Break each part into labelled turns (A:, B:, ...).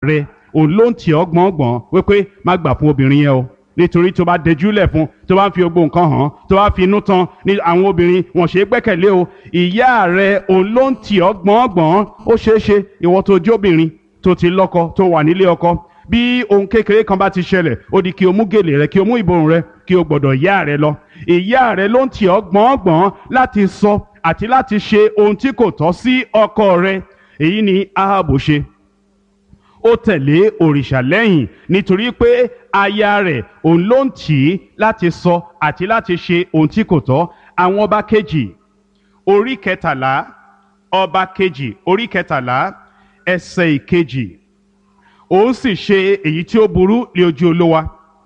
A: rẹ òun ló ń tì ọ́ gbọ̀ngbọ̀n wípé má gbà fún obìnrin yẹn o, nítorí tó bá dẹjúlẹ̀ fún, tó bá ń fi gbogbo nǹkan hàn, tó bá fi inú tán ní àwọn obìnrin wọn ṣe é gbẹ́kẹ̀lé o. ìyá rẹ òun ló ń tì ọ́ gbọ̀ngbọ̀n. ó ṣeé ṣe ìwọ tó jóbìnrin tó ti lọ́kọ tó wà nílé ọkọ, bí ohun kékeré kan bá ti ṣẹlẹ̀ ó di kí o mú gèlè rẹ, kí o mú ìborùn rẹ, kí o gbọ́dọ̀ ìyá rẹ lọ. ìyá rẹ ló ń tì ọ́ gbọ̀ngbọ̀n láti sọ àti láti ṣe ohun tí kò tọ́ sí ọkọ rẹ. èyí ni Áhábù ṣe. ó tẹ̀lé òrìṣà lẹ́yìn nítorí pé aya rẹ̀ òun ló ń tì í láti sọ àti láti ṣe ohun tí kò tọ́. àwọn ọba kejì orí kẹtàlá, ọba kejì orí kẹtàlá ẹsẹ̀ ìkejì. òun sì ṣe èyí tí ó burú ní ojú Olúwa,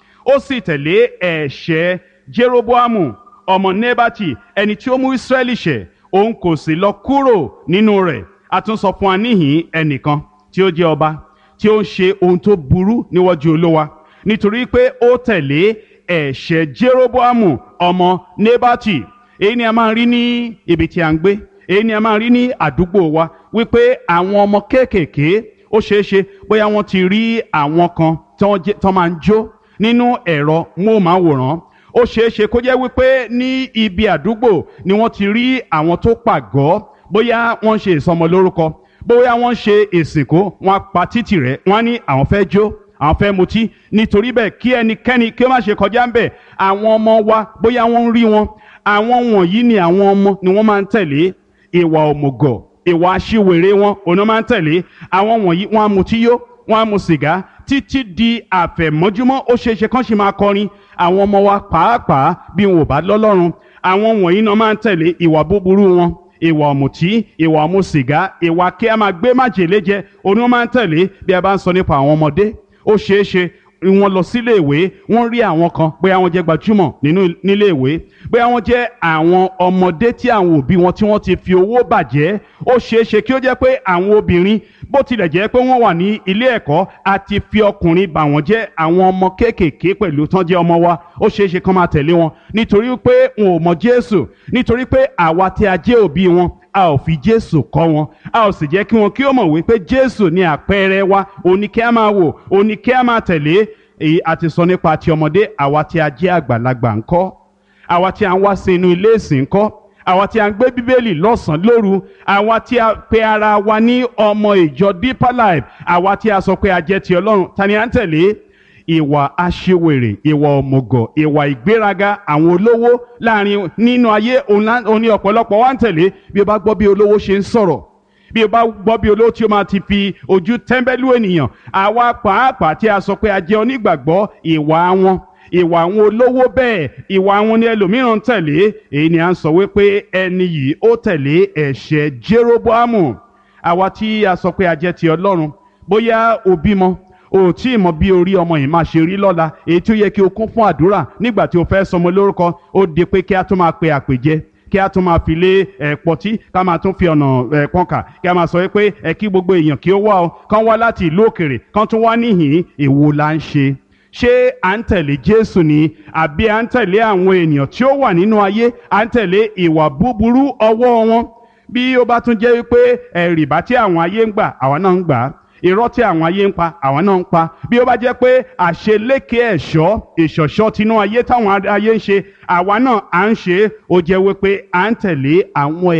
A: ó sì tẹ̀lé ẹ̀ṣẹ̀ Jeroboamu ọmọ Nebati ẹni tí ó mú Israẹli ṣẹ̀, òun kò sì lọ kúrò nínú rẹ̀. a tún sọ fún wa níhìn ẹnìkan tí ó jẹ́ ọba tí ó ń ṣe ohun tó burú níwájú Olúwa nítorí pé ó tẹ̀lé ẹ̀ṣẹ̀ Jeroboamu ọmọ Nebati. èyí ni a máa rí ní ibi tí a ń gbé, èyí ni a máa rí ní àdúgbò wa, wípé àwọn ọmọ kéékèèké ó ṣeé ṣe bóyá wọ́n ti rí àwọn kan tó máa ń jó nínú ẹ̀rọ móhùnmáwòrán. ó ṣeé ṣe kó jẹ́ wípé ní ibi àdúgbò ni wọ́n ti rí àwọn tó pàgọ́, bóyá wọ́n ń ṣe ìsọmọlórúkọ, bóyá wọ́n ń ṣe ìsìnkú, wọ́n pa títì rẹ̀, wọ́n ní àwọn fẹ́ jó, àwọn fẹ́ mutí. nítorí bẹ́ẹ̀ kí ẹnikẹ́ni kí ó má ṣe kọjá ń bẹ̀. àwọn ọmọ wa bóyá wọ́n ń rí wọn, àwọn wọ̀nyí ni àwọn ọmọ ni wọ́n máa ń tẹ̀lé. ìwà òmùgọ̀, ìwà aṣiwèrè wọn òun máa ń tẹ̀lé. àwọn wọ̀nyí wọ́n á mutí yó, wọ́n á mu sìgá títí di àfẹ̀mọ́júmọ́. ó ṣeé ṣe kán ṣe máa kọrin. àwọn ọmọ wa pàápàá bí wọn ò bá lọ́lọ́run, àwọn wọ̀nyí náà máa ń tẹ̀lé ìwà búburú wọn, ìwà ọ̀mùtí, ìwà ọ̀mù sìgá, ìwà kí a máa gbé májèlé jẹ, òun máa ń tẹ̀lé. bí a bá ń sọ nípa àwọn ọmọdé, ó ṣeé ṣe wọ́n lọ sílé ìwé, wọ́n rí àwọn kan bóyá wọ́n jẹ́ gbajúmọ̀ nílé ìwé, bóyá wọ́n jẹ́ àwọn ọmọdé tí àwọn òbí wọn tí wọ́n ti fi owó bàjẹ́. ó ṣeé ṣe kí ó jẹ́ pé àwọn obìnrin bó tilẹ̀ jẹ́ pé wọ́n wà ní ilé ẹ̀kọ́ àti fi ọkùnrin bà wọ́n jẹ́. àwọn ọmọ kéékèèké pẹ̀lú tán jẹ́ ọmọ wa, ó ṣeé ṣe kán máa tẹ̀lé wọn nítorí pé wọn ò mọ Jésù, nítorí pé àwa tí a jẹ́ òbí wọn a ò fi Jésù kọ́ wọn, a ò sì jẹ́ kí wọn kí ó mọ̀ wípé Jésù ni àpẹẹrẹ wa, òun ni kí a máa wò, òun ni kí a máa tẹ̀lé. èyí a ti sọ nípa ti ọmọdé. àwa tí a jẹ́ àgbàlagbà ńkọ́? àwa tí a ń wá sí inú ilé ìsìn ńkọ́? àwa tí a ń gbé Bíbélì lọ́sàn-án lóru? àwa tí a pe ara wa ní ọmọ ìjọ Deeper Life? àwa tí a sọ pé a jẹ́ ti Ọlọ́run? ta ni à ń tẹ̀lé? ìwà aṣiwèrè, ìwà òmùgọ̀, ìwà ìgbéraga àwọn olówó láàrin nínú ayé òun ni ọ̀pọ̀lọpọ̀ wa ń tẹ̀lé. bí o bá gbọ́ bí olówó ṣe ń sọ̀rọ̀, bí o bá gbọ́ bí olówó tí ó máa ti fi ojú tẹ́ńbẹ́lú ènìyàn, àwa pàápàá tí a sọ pé a jẹ́ onígbàgbọ́, ìwà àwọn olówó bẹ́ẹ̀, ìwà wọn ni ẹlòmíràn ń tẹ̀lé. èyí ni à ń sọ wípé ẹni yìí ó tẹ̀lé ẹ̀ṣẹ̀ Jeroboamu. àwa tí a sọ pé a jẹ́ ti Ọlọ́run, bóyá o bímọ, o tí ì mọ bí orí ọmọ yìí máa ṣe rí lọ́la, èyí tí ó yẹ kí o kún fún àdúrà nígbà tí o fẹ́ sọmọ lórúkọ, ó di pé kí a tún máa pe àpèjẹ, kí a tún máa fi lé pọtí, ká máa tún fi ọ̀nà pọ́nkà, kí a máa sọ pé kí gbogbo èèyàn kí ó wá o, kán wá láti ìlú òkèrè, kán tún wá níhìn-ín. èwo la ń ṣe? ṣé à ń tẹ̀lé Jésù ni, àbí à ń tẹ̀lé àwọn ènìyàn tí ó wà nínú ayé, à ń tẹ̀lé ìwà búburú ọwọ́ wọn? bí ó bá tún jẹ́ wípé rìbá tí àwọn ayé ń gbà àwa náà ń gbà á, irọ́ tí àwọn ayé ń pa àwọn náà ń pa, bí ó bá jẹ́ pé àṣeléke ìṣọ̀ṣọ́ tinú ayé táwọn ayé ń ṣe àwa náà à ń ṣe, ó jẹ́ wípé à ń tẹ̀lé àwọn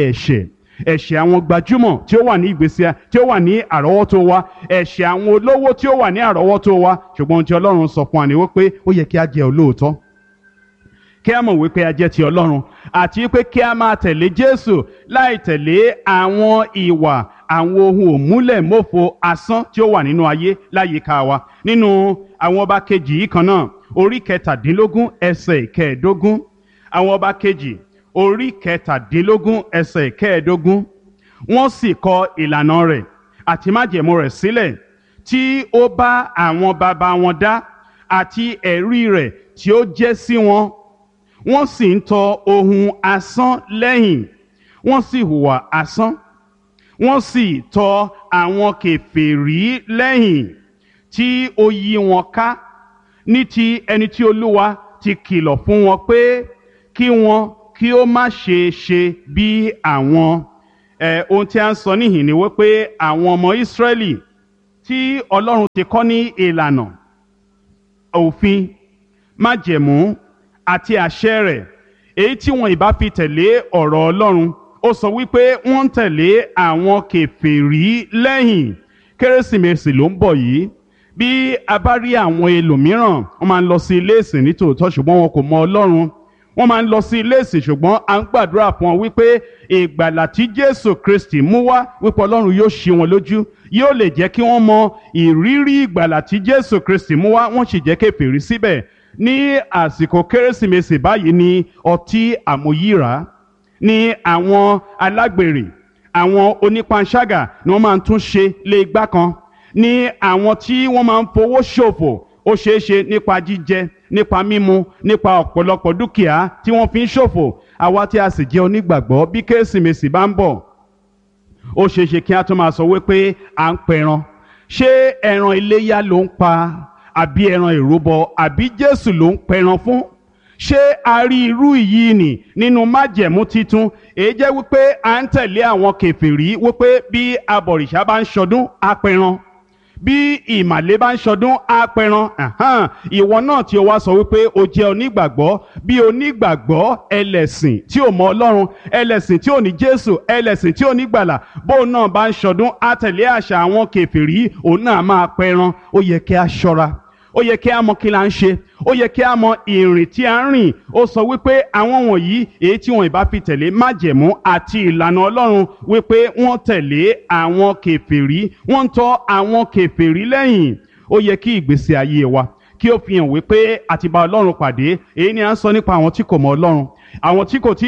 A: ẹ̀ṣẹ̀ àwọn gbajúmọ̀ tí ó wà ní ìgbésí tí ó wà ní àrọ́wọ́tó wa, ẹ̀ṣẹ̀ àwọn olówó tí ó wà ní àrọ́wọ́tó wa. ṣùgbọ́n tí Ọlọ́run sọ fún wa ni wípé ó yẹ kí a jẹ́ olóòótọ́, kí a mọ̀ wípé a jẹ́ ti Ọlọ́run, àti wípé kí a máa tẹ̀lé Jésù láì tẹ̀lé àwọn ìwà àwọn ohun òmúlẹ̀mófo asán tí ó wà nínú ayé láyìíká wa. nínú àwọn ọba kejì yìí kan náà, orí kẹtàdínlógún ẹsẹ̀ ìkẹẹ̀ẹ́dógún. àwọn ọba kejì orí kẹtàdínlógún ẹsẹ̀ ìkẹẹ̀ẹ́dógún. wọ́n sì kọ ìlànà rẹ̀ àti májẹ̀mú rẹ̀ sílẹ̀ tí ó bá àwọn baba wọn dá, àti ẹ̀rí rẹ̀ tí ó jẹ́ sí wọn. wọ́n sì ń tọ ohun asán lẹ́yìn, wọ́n sì hùwà asán, wọ́n sì tọ àwọn kèfèrí lẹ́yìn tí ó yí wọn ká, ní ti ẹni tí Olúwa ti kìlọ̀ fún wọn pé kí ó má ṣe ṣe bí àwọn. ohun tí a ń sọ níhìn ni wípé àwọn ọmọ Ísírẹ́lì tí Ọlọ́run ti kọ́ ní ìlànà, òfin, májẹ̀mú àti àṣẹ rẹ̀, èyí tí wọn ìbá fi tẹ̀lé ọ̀rọ̀ Ọlọ́run, ó sọ wípé wọ́n ń tẹ̀lé àwọn kèfèrí lẹ́yìn. Kérésìmesì ló ń bọ̀ yìí. Bí a bá rí àwọn ẹlòmíràn, wọ́n máa ń lọ sí ilé ìsìn nítòótọ́ ṣùgbọ́n wọn kò mọ Ọlọ́run. Wọ́n máa ń lọ sí ilé ìsìn ṣùgbọ́n à ń gbàdúrà fún wọn wípé ìgbàlà tí Jésù Kristi mú wá, wípé Ọlọ́run yóò ṣí wọn lójú, yóò lè jẹ́ kí wọ́n mọ ìrírí ìgbàlà tí Jésù Kristi mú wá, wọ́n sì jẹ́ kèfèrí síbẹ̀. Ní àsìkò Kérésìmesì báyìí ni ọtí àmuyíra, ní àwọn alágbèrè, àwọn onípanṣágà ni wọ́n máa ń tún ṣe lé igbá kan, ní àwọn tí wọ́n máa ń fowó ṣòfò, ó ṣeé ṣe nípa jíjẹ, nípa mímu, nípa ọ̀pọ̀lọpọ̀ dúkìá tí wọ́n fi ń ṣòfò. Àwa tí a sì jẹ́ onígbàgbọ́, bí Kérésìmesì bá ń bọ̀, ó ṣeé ṣe kí a tún máa sọ wípé à ń pẹran. Ṣé ẹran iléyá ló ń pa, àbí ẹran ìrúbọ, àbí Jésù ló ń pẹran fún? Ṣé a rí irú yìí nì nínú májẹ̀mú titun? Èyí jẹ́ wípé à ń tẹ̀lé àwọn kèfèrí wípé bí abọ̀rìṣà bá ń ṣọdún, á pẹran. Bí ìmàle bá ń ṣọdún, á pẹran. Ìwọ náà tí o wá sọ wípé o jẹ́ onígbàgbọ́, bí onígbàgbọ́ ẹlẹ́sìn tí ò mọ Ọlọ́run, ẹlẹ́sìn tí ò ní Jésù, ẹlẹ́sìn tí ò ní gbàlà, bóun náà bá ń ṣọdún, á tẹ̀lé àṣà àwọn kèfèrí, òun náà máa pẹran. Ó yẹ kí a ṣọ́ra. Ó yẹ kí a mọ kí la ń ṣe. Ó yẹ kí a mọ ìrìn tí a ń rìn. Ó sọ wípé àwọn wọ̀nyí, èyí tí wọn ìbá fi tẹ̀lé májẹ̀mú àti ìlànà Ọlọ́run, wípé wọ́n tẹ̀lé àwọn kèfèrí, wọ́n ń tọ̀ àwọn kèfèrí lẹ́yìn. Ó yẹ kí ìgbésí ayé wa kí ó fi hàn wípé a ti bá Ọlọ́run pàdé. Èyí ni à ń sọ nípa àwọn tí kò mọ Ọlọ́run, àwọn tí kò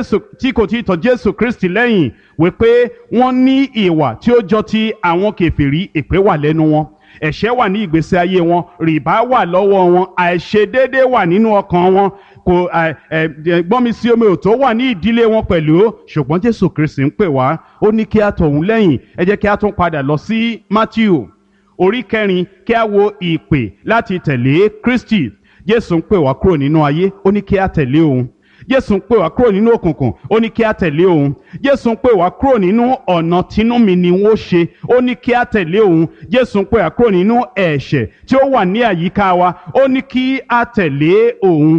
A: tí ì tọ̀ Jésù Kristi lẹ́yìn, wípé wọ́n ní ìwà tí ó jọ ti àwọn kèfèrí. Èpè wà lẹ́nu wọn, ẹ̀ṣẹ̀ wà ní ìgbésí ayé wọn, rìbá wà lọ́wọ́ wọn, àìṣedéédé wà nínú ọkàn wọn, kò gbọ́nmi sí omi òtó wà ní ìdílé wọn pẹ̀lú. Ṣùgbọ́n Jésù Kristi ń pè wá, ó ní kí a tọ̀ òun lẹ́yìn. Ẹ jẹ́ kí a tún padà lọ sí Mátíù orí 4 kí a wo ìpè láti tẹ̀lé Kristi. Jésù ń pè wá kúrò nínú ayé, ó ní kí a tẹ̀lé òun. Jésù ń pè wá kúrò nínú òkùnkùn, ó ní kí a tẹ̀lé òun. Jésù ń pè wá kúrò nínú ọ̀nà tínú mi ni wọ́n ṣe, ó ní kí a tẹ̀lé òun. Jésù ń pè wá kúrò nínú ẹ̀ṣẹ̀ tí ó wà ní àyíká wa, ó ní kí a tẹ̀lé òun.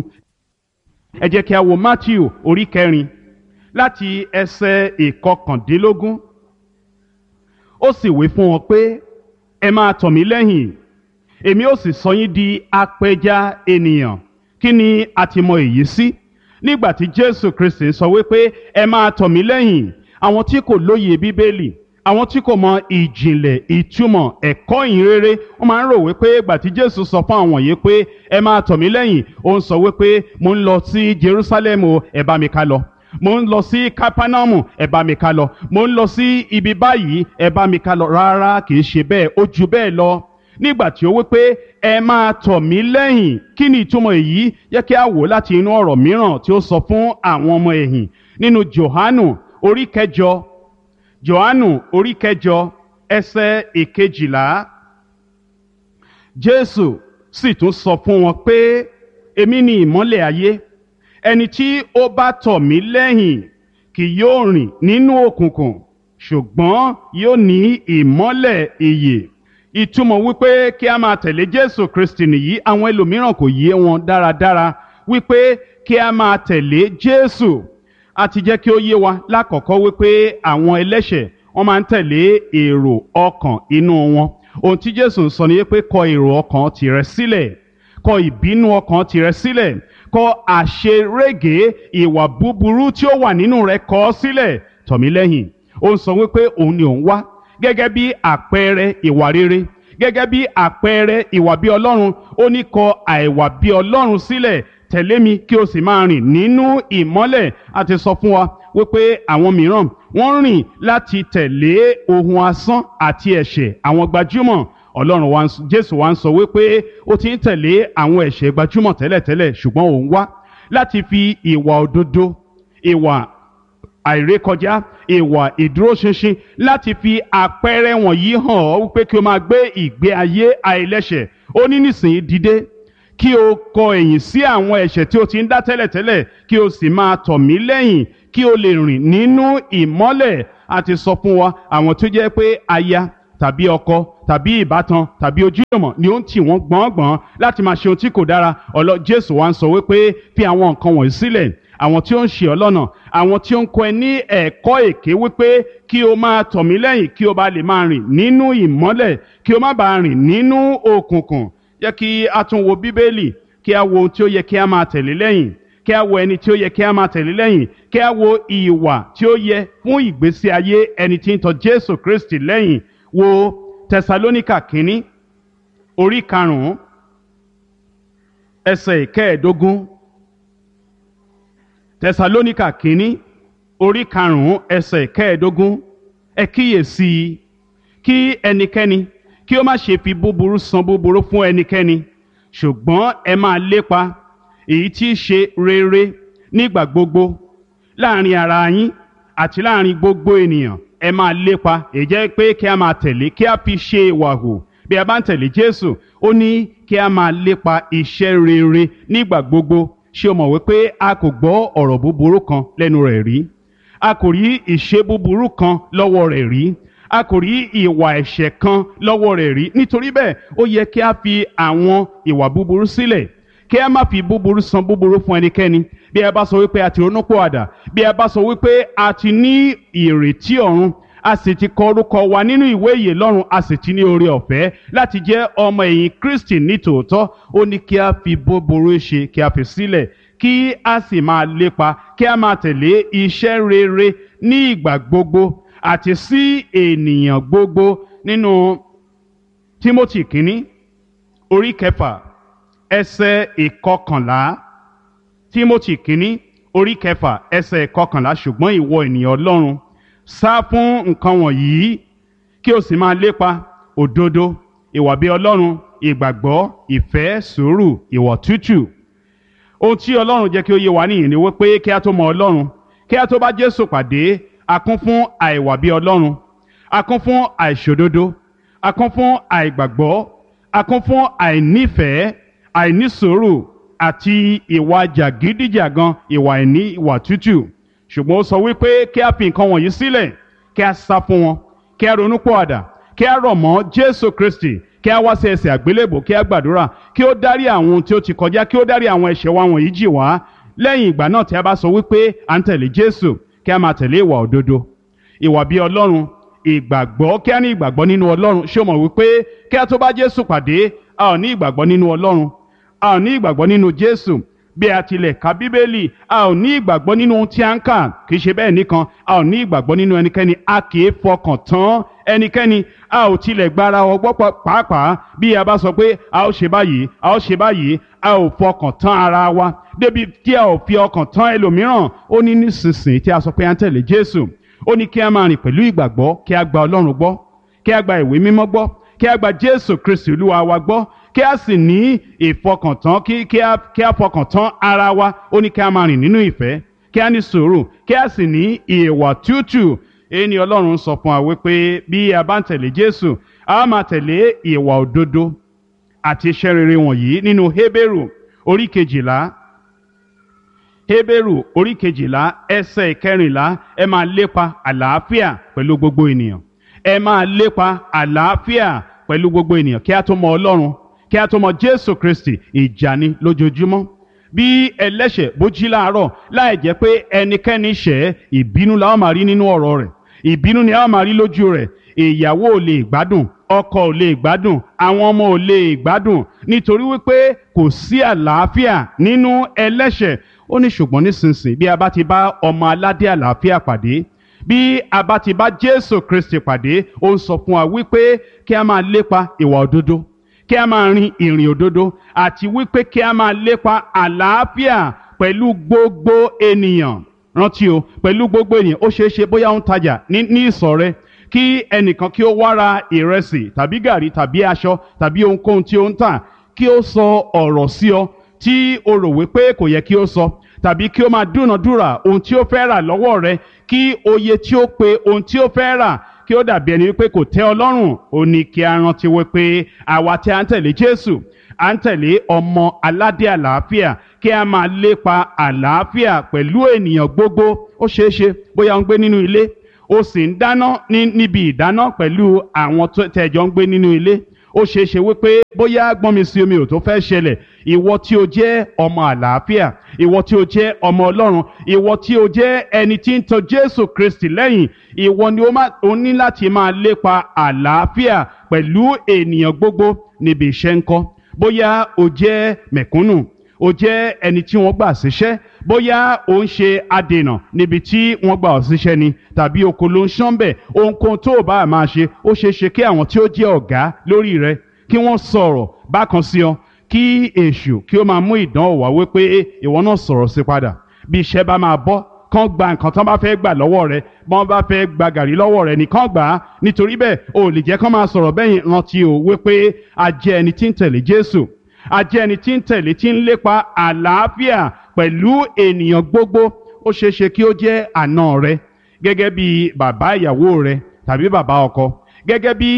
A: Ẹ jẹ́ kí a wo Mátíù orí 4 láti ẹsẹ̀ 19. Ó sì wí fún wọn pé, ẹ máa tọ̀ mí lẹ́yìn, èmi ó sì sọ yín di apẹja ènìyàn. Kí ni a ti mọ èyí sí? Nígbà tí Jésù Kristi sọ wípé ẹ máa tọ̀ mí lẹ́yìn, àwọn tí kò lóye Bíbélì, àwọn tí kò mọ ìjìnlẹ̀ ìtumọ̀ ẹ̀kọ́ ìhìnrere, wọ́n máa ń rò wípé ìgbà tí Jésù sọ fún àwọn yìí pé ẹ máa tọ̀ mí lẹ́yìn, ó ń sọ wípé mo ń lọ sí Jerúsálẹ́mù, ẹ bá mi ká lọ. Mo ń lọ sí Kápánámù, ẹ bá mi ká lọ. Mo ń lọ sí ibi báyìí, ẹ bá mi ká lọ. Rárá, kì í ṣe bẹ́ẹ̀, ó ju bẹ́ẹ̀ lọ. Nígbà tí ó wí pé ẹ máa tọ̀ mí lẹ́yìn, kí ni ìtumọ̀ èyí? Yẹ kí a wò láti inú ọ̀rọ̀ mìíràn tí ó sọ fún àwọn ọmọ ẹ̀yìn nínú Jòhánù orí 8. Jòhánù orí 8 ẹsẹ̀ 11. Jésù sì tún sọ fún wọn pé èmi ni ìmọ́lẹ̀ ayé. Ẹni tí ó bá tọ̀ mí lẹ́yìn kì yóò rìn nínú òkùnkùn, ṣùgbọ́n yóò ní ìmọ́lẹ̀ ìyè. Ìtumọ̀ wípé kí a máa tẹ̀lé Jésù Kristi nìyí. Àwọn ẹlòmíràn kò yé wọn dáradára wípé kí a máa tẹ̀lé Jésù. A ti jẹ́ kí ó yé wa lákọ̀ọ́kọ́ wípé àwọn ẹlẹ́ṣẹ̀ wọ́n máa ń tẹ̀lé èrò ọkàn inú wọn. Ohun tí Jésù ń sọ ni pé kọ èrò ọkàn tìrẹ sílẹ̀, kọ ìbínú ọkàn tìrẹ sílẹ̀, kọ àṣerége ìwà búburú tí ó wà nínú rẹ, kọ ọ́ sílẹ̀, tọ̀ mí lẹ́yìn. Ó ń sọ wípé òun ni òun wá gẹ́gẹ́ bí àpẹẹrẹ ìwà rere, gẹ́gẹ́ bí àpẹẹrẹ ìwà bí Ọlọ́run. Ó ní kọ àìwà bí Ọlọ́run sílẹ̀, tẹ̀lé mi kí o sì máa rìn nínú ìmọ́lẹ̀. A ti sọ fún wa wípé àwọn mìíràn wọ́n rìn láti tẹ̀lé ohun asán àti ẹ̀ṣẹ̀ àwọn gbajúmọ̀. Jésù wa ń sọ wípé ó ti ń tẹ̀lé àwọn ẹ̀ṣẹ̀ gbajúmọ̀ tẹ́lẹ̀tẹ́lẹ̀, ṣùgbọ́n òun wá láti fi ìwà òdodo, ìwà àìrékọjá, ìwà ìdúróṣinṣin, láti fi àpẹẹrẹ wọ̀nyí hàn ọ́ wípé kí o máa gbé ìgbé ayé àìlẹ́ṣẹ̀. Ó ní nísìnyí dìde kí o kọ ẹ̀yìn sí àwọn ẹ̀ṣẹ̀ tí o ti ń dá tẹ́lẹ̀tẹ́lẹ̀, kí o sì máa tọ̀ mí lẹ́yìn, kí o lè rìn nínú ìmọ́lẹ̀. A ti sọ fún wa àwọn tó jẹ́ pé aya tàbí ọkọ tàbí ìbátan tàbí ojúlùmọ̀ ni ó ń tì wọ́n gbọ̀ngbọ̀n láti máa ṣe ohun tí kò dára. Jésù wa ń sọ wípé fi àwọn nǹkan wọ̀nyí sílẹ̀. Àwọn tí ó ń ṣì ọ́ lọ́nà, àwọn tí ó ń kọ́ ẹ ní ẹ̀kọ́ èké wípé kí o máa tọ̀ mí lẹ́yìn kí o bá lè máa rìn nínú ìmọ́lẹ̀, kí o má bàa rìn nínú òkùnkùn. Jẹ́ kí a tún wo Bíbélì, kí a wo ohun tí ó yẹ kí a máa tẹ̀lé lẹ́yìn, kí a wo ẹni tí ó yẹ kí a máa tẹ̀lé lẹ́yìn, kí a wo ìwà tí ó yẹ fún ìgbésí ayé ẹni tí ń tọ̀ Jésù Kristi lẹ́yìn. Wo Tẹsalóníkà kínní orí 5 ẹsẹ̀ 15. Tẹsalóníkà kínní orí 5 ẹsẹ̀ 15. Ẹ kíyèsí kí ẹnikẹ́ni kí ó má ṣe fi búburú san búburú fún ẹnikẹ́ni, ṣùgbọ́n ẹ máa lépa èyí tí í ṣe rere nígbà gbogbo láàrin ara yín àti láàrin gbogbo ènìyàn. Ẹ máa lépa, èyí jẹ́ pé kí a máa tẹ̀lé, kí a fi ṣe ìwà hù. Bí a bá ń tẹ̀lé Jésù, ó ní kí a máa lépa iṣẹ́ rere nígbà gbogbo. Ṣé o mọ̀ wípé a kò gbọ́ ọ̀rọ̀ búburú kan lẹ́nu rẹ̀ rí? A kò rí ìṣe búburú kan lọ́wọ́ rẹ̀ rí? A kò rí ìwà ẹ̀ṣẹ̀ kan lọ́wọ́ rẹ̀ rí? Nítorí bẹ́ẹ̀, ó yẹ kí a fi àwọn ìwà búburú sílẹ̀, kí a má fi búburú san búburú fún ẹnikẹ́ni. Bí a bá sọ wípé a ti ronúpìwàdà, bí a bá sọ wípé a ti ní ìrètí ọ̀run, a sì ti kọ orúkọ wa nínú ìwé ìyè lọ́run, a sì ti ní oore ọ̀fẹ́ láti jẹ́ ọmọ ẹ̀yìn Kristi ní tòótọ́, ó ní kí a fi búburú ṣe, kí a fi sílẹ̀, kí a sì máa lépa, kí a máa tẹ̀lé iṣẹ́ rere ní ìgbà gbogbo àti sí ènìyàn gbogbo. Nínú Tímótì kínní orí 6 ẹsẹ̀ 11. Tímótì kínní orí 6 ẹsẹ̀ 11. Ṣùgbọ́n ìwọ ènìyàn Ọlọ́run, sá fún nǹkan wọ̀nyí kí o sì máa lépa òdodo, ìwà bí Ọlọ́run, ìgbàgbọ́, ìfẹ́, sùúrù, ìwà tútù. Ohun tí Ọlọ́run jẹ́ kí ó yé wa nìyí ni wípé kí a tó mọ Ọlọ́run, kí a tó bá Jésù pàdé, a kún fún àìwà bí Ọlọ́run, a kún fún àìṣòdodo, a kún fún àìgbàgbọ́, a kún fún àìnífẹ̀ẹ́, àìnísùúrù àti ìwà jàgídíjàgan, ìwà àìní ìwà tútù. Ṣùgbọ́n ó sọ wípé kí a fi nǹkan wọ̀nyí sílẹ̀, kí a sá fún wọn, kí a ronúpìwàdà, kí a rọ̀ mọ́ Jésù Kristi, kí a wá sí ẹsẹ̀ àgbélébò, kí a gbàdúrà, kí ó dárí àwọn ohun tí ó ti kọjá, kí ó dárí àwọn ẹ̀ṣẹ̀ wa wọ̀nyí jì wá. Lẹ́yìn ìgbà náà tí a bá sọ wípé à ń tẹ̀lé Jésù, kí a máa tẹ̀lé ìwà òdodo, ìwà bí Ọlọ́run, ìgbàgbọ́, kí a ní ìgbàgbọ́ nínú Ọlọ́run. Ṣé o mọ̀ wípé kí a tó bá Jésù pàdé, a ò ní ìgbàgbọ́ nínú Ọlọ́run, a ò ní ìgbàgbọ́ nínú Jésù. Bí a tilẹ̀ ka Bíbélì, a ò ní ìgbàgbọ́ nínú ohun tí a ń kà. Kì í ṣe bẹ́ẹ̀ nìkan, a ò ní ìgbàgbọ́ nínú ẹnikẹ́ni, a kì í fọkàn tán ẹnikẹ́ni, a ò tilẹ̀ gbára ọgbọ́ pàápàá. Bí a bá sọ pé a ó ṣe báyìí, a ó ṣe báyìí, a ò fọkàn tán ara wa débi tí a ò fi ọkàn tán ẹlòmíràn. Ó ní nísinsìnyí tí a sọ pé à ń tẹ̀lé Jésù, ó ní kí a máa rìn pẹ̀lú ìgbàgbọ́, kí a gba Ọlọ́run gbọ́, kí a gba ìwé mímọ́ gbọ́, kí a gba Jésù Kristi Olúwa wa gbọ́, kí a sì ní ìfọkàntán, kí a fọkàn tán ara wa. Ó ní kí a máa rìn nínú ìfẹ́, kí a ní sùúrù, kí a sì ní ìwà tútù. Èyí ni Ọlọ́run sọ fún wa wípé bí a bá ń tẹ̀lé Jésù, a máa tẹ̀lé ìwà òdodo àti iṣẹ́ rere wọ̀nyí. Nínú Hébérù orí 12, Hébérù orí 12 ẹsẹ̀ 14, ẹ máa lépa àlàáfíà pẹ̀lú gbogbo ènìyàn. Ẹ máa lépa àlàáfíà pẹ̀lú gbogbo ènìyàn. Kí a tó mọ Ọlọ́run, kí a tó mọ Jésù Kristi, ìjà ni lójoojúmọ́. Bí ẹlẹ́ṣẹ̀ bó jí láàárọ̀ láì jẹ́ pé ẹnikẹ́ni ṣẹ̀, ìbínú la ó máa rí nínú ọ̀rọ̀ rẹ̀, ìbínú ni a ó máa rí lójú rẹ̀. Ìyàwó ò lè gbádùn, ọkọ ò lè gbádùn, àwọn ọmọ ò lè gbádùn, nítorí wípé kò sí àlàáfíà nínú ẹlẹ́ṣẹ̀. Ó ní ṣùgbọ́n nísinsìnyí bí a bá ti bá ọmọ aládé àlàáfíà pàdé, bí a bá ti bá Jésù Kristi pàdé, ó ń sọ fún wa wípé kí a máa lépa ìwà òdodo, kí a máa rin ìrìn òdodo, àti wípé kí a máa lépa àlàáfíà pẹ̀lú gbogbo ènìyàn. Rántí o, pẹ̀lú gbogbo ènìyàn. Ó ṣeé ṣe bóyá ó ń tajà ní ìsọ̀ rẹ, kí ẹnìkan kí ó wá ra ìrẹsì tàbí gàrí tàbí aṣọ tàbí ohunkóhun tí ó ń tà, kí ó sọ ọ̀rọ̀ sí ọ tí o rò wípé kò yẹ kí ó sọ, tàbí kí ó máa dúnàdúrà ohun tí ó fẹ́ rà lọ́wọ́ rẹ, kí oye tí ó pe ohun tí ó fẹ́ rà kí ó dàbí ẹni wípé kò tẹ́ ọ lọ́rùn. Ó ní kí a rántí wípé àwa tí a ń tẹ̀lé Jésù, à ń tẹ̀lé ọmọ aládé àlàáfíà, kí a máa lépa àlàáfíà pẹ̀lú ènìyàn gbogbo. Ó ṣeé ṣe bóyá ó ń gbé nínú ilé, o sì ń dáná níbi ìdáná pẹ̀lú àwọn tẹ̀jọ́ ń gbé nínú ilé, ó ṣeé ṣe wípé bóyá gbọ́nmi sí omi ò tó fẹ́ ṣẹlẹ̀, ìwọ tí o jẹ́ ọmọ àlàáfíà, ìwọ tí o jẹ́ ọmọ Ọlọ́run, ìwọ tí o jẹ́ ẹni tí ń tọ̀ Jésù Kristi lẹ́yìn, ìwọ ni o ní láti máa lépa àlàáfíà pẹ̀lú ènìyàn gbogbo níbi iṣẹ́ ńkọ́. Bóyá o jẹ́ mẹ̀kúnnù, o jẹ́ ẹni tí wọ́n gbà síṣẹ́, bóyá o ń ṣe adènà níbi tí wọ́n gbà ọ́ síṣẹ́ ni, tàbí oko ló ń ṣánbẹ̀, ohunkóhun tó o bá máa ṣe, ó ṣeé ṣe kí àwọn tí ó jẹ́ ọ̀gá lórí rẹ kí wọ́n sọ̀rọ̀ bákan sí ọ, kí èṣù kí ó máa mú ìdánwò wá wípé ìwọ náà sọ̀rọ̀ sí padà. Bí iṣẹ́ bá máa bọ́, kán gba nǹkan tán bá fẹ́ gbà lọ́wọ́ rẹ, bọ́n bá fẹ́ gba gàrí lọ́wọ́ rẹ nìkan gbà á. Nítorí bẹ́ẹ̀ o lè jẹ́ kán máa sọ̀rọ̀ bẹ́yìn. Rántí o wípé a jẹ́ ẹni tí ń tẹ̀lé Jésù, a jẹ́ ẹni tí ń tẹ̀lé, tí ń lépa àlàáfíà pẹ̀lú ènìyàn gbogbo. Ó ṣeé ṣe kí ó jẹ́ àna rẹ, gẹ́gẹ́ bí bàbá ìyàwó rẹ tàbí bàbá ọkọ, gẹ́gẹ́ bí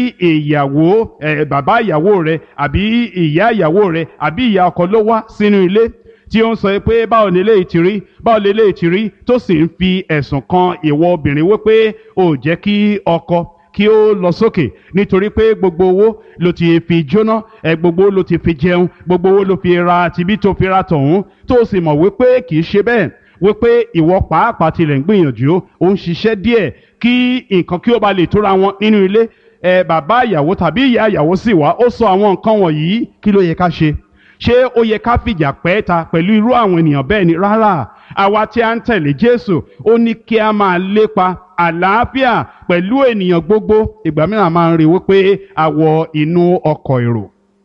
A: bàbá ìyàwó rẹ àbí ìyá ìyàwó rẹ àbí ìyá ọkọ ló wá sínú ilé tí ó ń sọ pé báwo ni eléyìí ti rí, báwo ni eléyìí ti rí, tó sì ń fi ẹ̀sùn kan ìwọ obìnrin wípé ó jẹ́ kí ọkọ kí ó lọ sókè nítorí pé gbogbo owó ló ti fi jóná, gbogbo owó ló ti fi jẹun, gbogbo owó ló fi ra tibí tó fi ra tọ̀hún, tó sì mọ̀ wípé kì í ṣe bẹ́ẹ̀, wípé ìwọ pàápàá tilẹ̀ ń gbìyànjú, ó ń ṣiṣẹ́ díẹ̀ kí nǹkan kí ó ba lè tóra wọn nínú ilé. Bàbá ìyàwó tàbí ìyá ìyàwó sì wá, ó sọ àwọn nǹkan wọ̀nyí, kí ló yẹ ká ṣe? Ṣé ó yẹ ká fìjà pẹ́ẹ́ta pẹ̀lú irú àwọn ènìyàn bẹ́ẹ̀ ni? Rárá, àwa tí a ń tẹ̀lé Jésù, ó ní kí a máa lépa àlàáfíà pẹ̀lú ènìyàn gbogbo. Ìgbà mìíràn máa ń rí wípé a wọ inú ọkọ̀ èrò,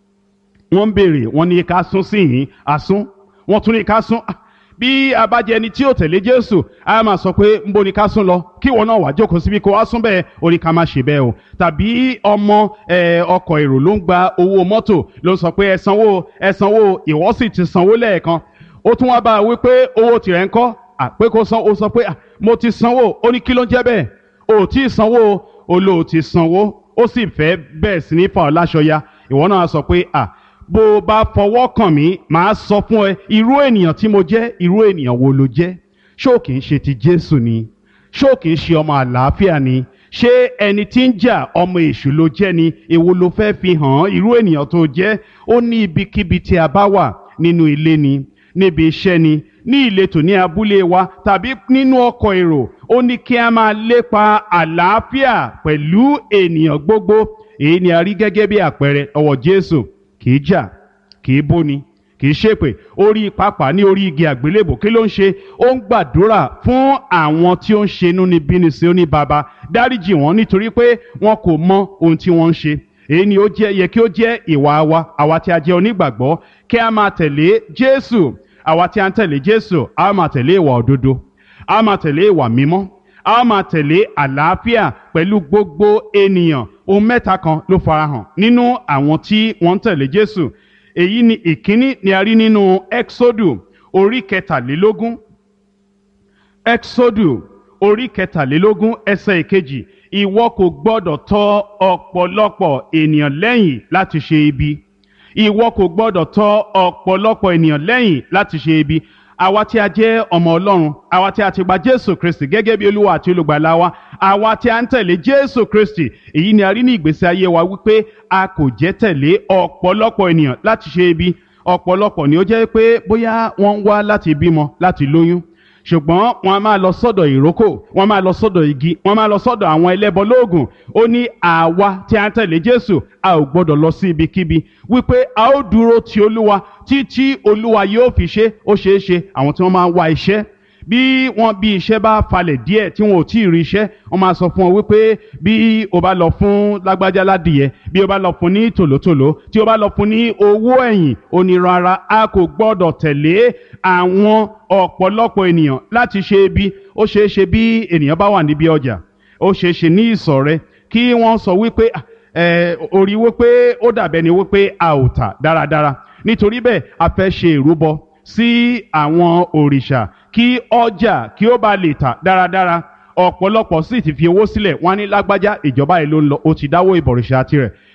A: wọ́n ń béèrè, wọ́n ní ká sún sí yìí, àsún, wọ́n tún ní ká sún. Bí a bá jẹ́ ẹni tí ó tẹ̀lé Jésù, a máa sọ pé ńbo ni ká sún lọ, kí ìwọ náà wá jókòó síbi kó wá sún bẹ́ẹ̀, ó ní ká má ṣe bẹ́ẹ̀ o. Tàbí ọmọ ọkọ̀ èrò ló ń gba owó mọ́tò, ló ń sọ pé ẹ sanwó, ìwọ sì ti sanwó lẹ́ẹ̀kan. Ó tún wá bá a wí pé owó tirẹ̀ ń kọ́, pé kó san, ó sọ pé mo ti sanwó. Ó ní kí ló ń jẹ́ bẹ́ẹ̀, o ò tí ì sanwó, o lò ti sanwó. Ó sì fẹ́ bẹ́ẹ̀ sí ní fà ọ́ láṣọ ya. Ìwọ náà sọ pé bó o bá fọwọ́ kàn mí, màá sọ fún ẹ irú ènìyàn tí mo jẹ́, irú ènìyàn wo lo jẹ́. Ṣó kìí ṣe ti Jésù ni? Ṣó kìí ṣe ọmọ àlàáfíà ni? Ṣé ẹni tí ń jà ọmọ èṣù ló jẹ́ ni? Èwo ló fẹ́ fi hàn irú ènìyàn tó jẹ́? Ó ní ibikíbi tí a bá wà, nínú ilé ni, níbi iṣẹ́ ni, ní ìletò ní abúlé wa tàbí nínú ọkọ̀ èrò, ó ní kí a máa lépa àlàáfíà pẹ̀lú ènìyàn gbogbo. Èyí ni a rí gẹ́gẹ́ bí àpẹẹrẹ ọwọ́ Jésù. Kìí jà, kìí bóni, kìí ṣépè. Orí pápá ní orí igi àgbélébò, kí ló ń ṣe? Ó ń gbàdúrà fún àwọn tí ó ń ṣe inúnibíni sí, ó ní Baba dáríjì wọ́n nítorí pé wọn kò mọ ohun tí wọ́n ń ṣe. Èyí ni yẹ kí ó jẹ́ ìwà wa, àwa tí a jẹ́ onígbàgbọ́, kí a máa tẹ̀lé Jésù. Àwa tí a ń tẹ̀lé Jésù, a máa tẹ̀lé ìwà òdodo, a máa tẹ̀lé ìwà mímọ́, a máa tẹ̀lé àlàáfíà pẹ̀lú gbogbo ènìyàn. Ohun mẹ́ta kan ló farahàn nínú àwọn tí wọ́n ń tẹ̀lé Jésù. Èyí ni ìkíní ni a rí nínú Ẹ́ksódù orí 23. Ẹ́ksódù orí 23 ẹsẹ̀ 2. Ìwọ kò gbọdọ̀ tọ̀ ọ̀pọ̀lọpọ̀ ènìyàn lẹ́yìn láti ṣe ibi. Ìwọ kò gbọdọ̀ tọ̀ ọ̀pọ̀lọpọ̀ ènìyàn lẹ́yìn láti ṣe ibi. Àwa tí a jẹ́ ọmọ Ọlọ́run, àwa tí a ti gba Jésù Kristi gẹ́gẹ́ bí Olúwa àti Olùgbàlà wa, àwa tí a ń tẹ̀lé Jésù Kristi, èyí ni a rí ní ìgbésí ayé wa wípé a kò jẹ́ tẹ̀lé ọ̀pọ̀lọpọ̀ ènìyàn láti ṣe ibi. Ọ̀pọ̀lọpọ̀ ni ó jẹ́ pé bóyá wọ́n ń wá láti bímọ, láti lóyún, ṣùgbọ́n wọ́n a máa lọ sọ́dọ̀ ìrókò, wọ́n máa lọ sọ́dọ̀ igi, wọ́n máa lọ sọ́dọ̀ àwọn ẹlẹ́bọ lóògùn. Ó ní àwa tí a ń tẹ̀lé Jésù, a ò gbọdọ̀ lọ sí ibikíbi, wípé a ó dúró ti Olúwa títí Olúwa yóò fi ṣe. Ó ṣeé ṣe àwọn tí wọ́n máa ń wá iṣẹ́, bí iṣẹ́ bá falẹ̀ díẹ̀ tí wọn ò tí ì rí iṣẹ́, wọ́n máa sọ fún ọ wípé bí o bá lọ fún lágbájá ládìyẹ, bí o bá lọ fún ní tòlótòló, tí o bá lọ fún ní owó ẹ̀yìn, ó ní rárá, a kò gbọdọ̀ tẹ̀lé àwọn ọ̀pọ̀lọpọ̀ ènìyàn láti ṣe ibi. Ó ṣeé ṣe bí ènìyàn bá wà níbi ọjà, ó ṣeé ṣe ní ìsọ̀ rẹ kí wọ́n sọ wípé orí wípé ó dàbẹ̀ ni wípé a ò tà dáradára. Nítorí bẹ́ẹ̀ a fẹ́ ṣe ìrúbọ sí àwọn òrìṣà kí ọjà kí ó bá lè tà dáradára. Ọ̀pọ̀lọpọ̀ sì ti fi owó sílẹ̀, wọ́n ní lágbájá ìjọba yìí ló ń lọ, ó ti dáwó ìbọ̀rìṣà tirẹ̀.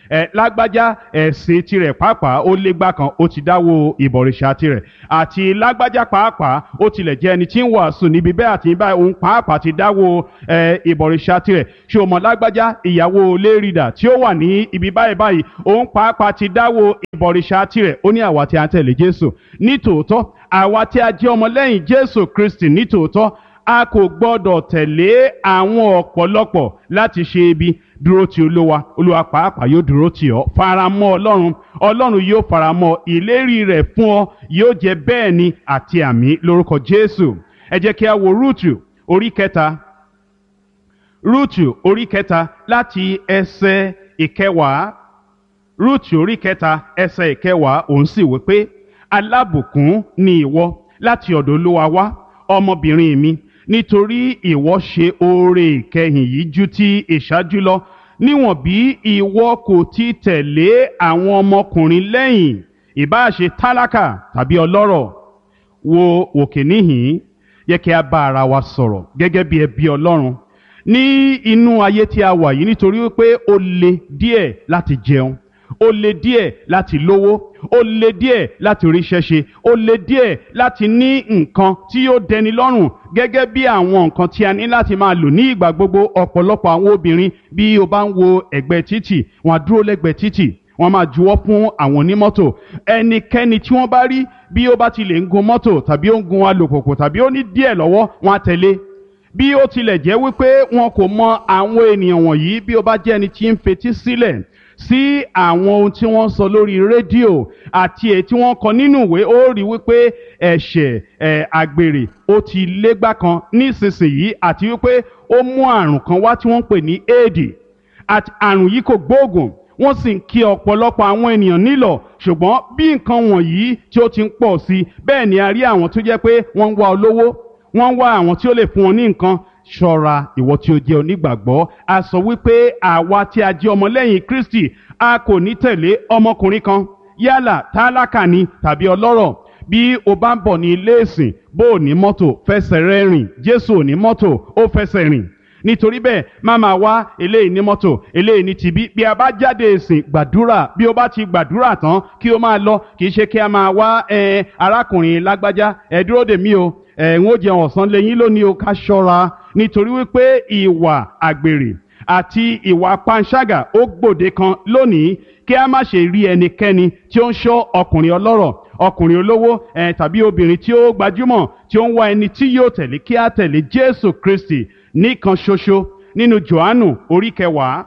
A: lágbájá ẹ̀sìn tirẹ̀ pàápàá ó légbá kan ó ti dáwó ìbọ̀rìṣà tirẹ̀, àti lágbájá pàápàá ó tilẹ̀ jẹ́ ẹni tí ń wàásù níbi bẹ́ẹ̀ àti báyìí òun pàápàá ti dáwó ìbọ̀rìṣà tirẹ̀. ṣé o mọ̀ lágbájá ìyàwó lérìdà tí ó wà ní ibi báyìí báyìí òun pàápàá ti dáwó ìbọ̀rìṣà tirẹ̀. ó ní àwa tí a tẹ̀lé Jésù nítòótọ́, àwa tí a jẹ́ ọmọlẹ́yìn Jésù Kristi nítòótọ́, a kò gbọ́dọ̀ tẹ̀lé àwọn ọ̀pọ̀lọpọ̀ láti ṣe ibi. Dúró ti Olúwa, Olúwa pàápàá yóò dúró tì ọ́. Faramọ́ Ọlọ́run, Ọlọ́run yóò faramọ́. Ìlérí rẹ̀ fún ọ yóò jẹ́ bẹ́ẹ̀ ni àti àmín lórúkọ Jésù. Ẹ jẹ́ kí a wo Rúùtù orí kẹta. Rúùtù orí kẹta láti ẹsẹ̀ ìkẹwàá. Rúùtù orí kẹta ẹsẹ̀ ìkẹwàá, òun sì wí pé, alábùkún ni ìwọ láti ọ̀dọ̀ Olúwa wá, ọmọbìnrin mi, nítorí ìwọ ṣe oore ìkẹyìn yìí ju ti ìṣáájú lọ, níwọ̀n bí ìwọ kò ti tẹ̀lé àwọn ọmọkùnrin lẹ́yìn, ìbáà ṣe tálákà tàbí ọlọ́rọ̀. Wo òkè níhìn-ín, yẹ kí a bá ara wa sọ̀rọ̀ gẹ́gẹ́ bí ẹbí Ọlọ́run ní inú ayé tí a wà yìí, nítorí wípé ó le díẹ̀ láti jẹun, ó le díẹ̀ láti lówó, ó le díẹ̀ láti ríṣẹ́ ṣe, ó le díẹ̀ láti ní nǹkan tí yóò dẹni lọ́rùn gẹ́gẹ́ bí àwọn nǹkan tí a ní láti máa lò ní ìgbà gbogbo. Ọ̀pọ̀lọpọ̀ àwọn obìnrin, bí o bá ń wo ẹ̀gbẹ́ títì, wọ́n á dúró lẹ́gbẹ̀ẹ́ títì, wọ́n máa juwọ́ fún àwọn onímọ́tò. Ẹnikẹ́ni tí wọ́n bá rí bí ó bá ti lè ń gun mọ́tò tàbí ó ń gun alùpùpù tàbí ó ní díẹ̀ lọ́wọ́, wọ́n á tẹ̀lé. Bí ó tilẹ̀ jẹ́ wípé wọn kò mọ àwọn ènìyàn wọ̀nyí, bí ó bá jẹ́ ẹni tí ń fetí sílẹ̀ sí àwọn ohun tí wọ́n sọ lórí rédíò àti èyí tí wọ́n kọ nínú ìwé, ó rí wípé ẹ̀ṣẹ̀ àgbèrè ó ti légbá kan nísinsìnyí, àti wípé ó mú àrùn kan wá tí wọ́n ń pè ní éèdì. Àrùn yìí kò gbóògùn, wọ́n sì ń kí ọ̀pọ̀lọpọ̀ àwọn ènìyàn nílọ̀. Ṣùgbọ́n bí nǹkan wọ̀nyí tí ó ti ń pọ̀ sí, bẹ́ẹ̀ ni a rí àwọn tó jẹ́ pé wọ́n ń wá olówó, wọ́n ń wá àwọn tí ó lè fún wọn ní nǹkan. Ṣọ́ra ìwọ tí ó jẹ́ onígbàgbọ́. A sọ wípé àwa tí a jẹ́ ọmọlẹ́yìn Kristi, a kò ní tẹ̀lé ọmọkùnrin kan, yálà tálákà ni tàbí ọlọ́rọ̀. Bí o bá ń bọ̀ ní ilé ìsìn, bó o ní mọ́tò, fẹsẹ̀ rẹ rìn. Jésù ò ní mọ́tò, ó fẹsẹ̀ rìn. Nítorí bẹ́ẹ̀, má máa wá eléyìí ní mọ́tò, eléyìí ní tibí. Bí a bá jáde ìsìn, gbàdúrà. Bí o bá ti gbàdúrà tán, kí o máa lọ. Kì í ṣe kí a máa wá arákùnrin lágbájá, ẹ dúró dè mí o, ń ó jẹun ọ̀sán lẹ́yìn lónìí o. Ká ṣọ́ra, nítorí wípé ìwà àgbèrè àti ìwà panṣágà ó gbòde kan lónìí. Kí a má ṣe rí ẹnikẹ́ni tí ó ń ṣọ́ ọkùnrin ọlọ́rọ̀, ọkùnrin olówó tàbí obìnrin tí ó gbajúmọ̀ tí ó ń wá ẹni tí yóò tẹ̀lé. Kí a tẹ̀lé Jésù Kristi nìkan ṣoṣo. Nínú Jòhánù orí kẹwàá,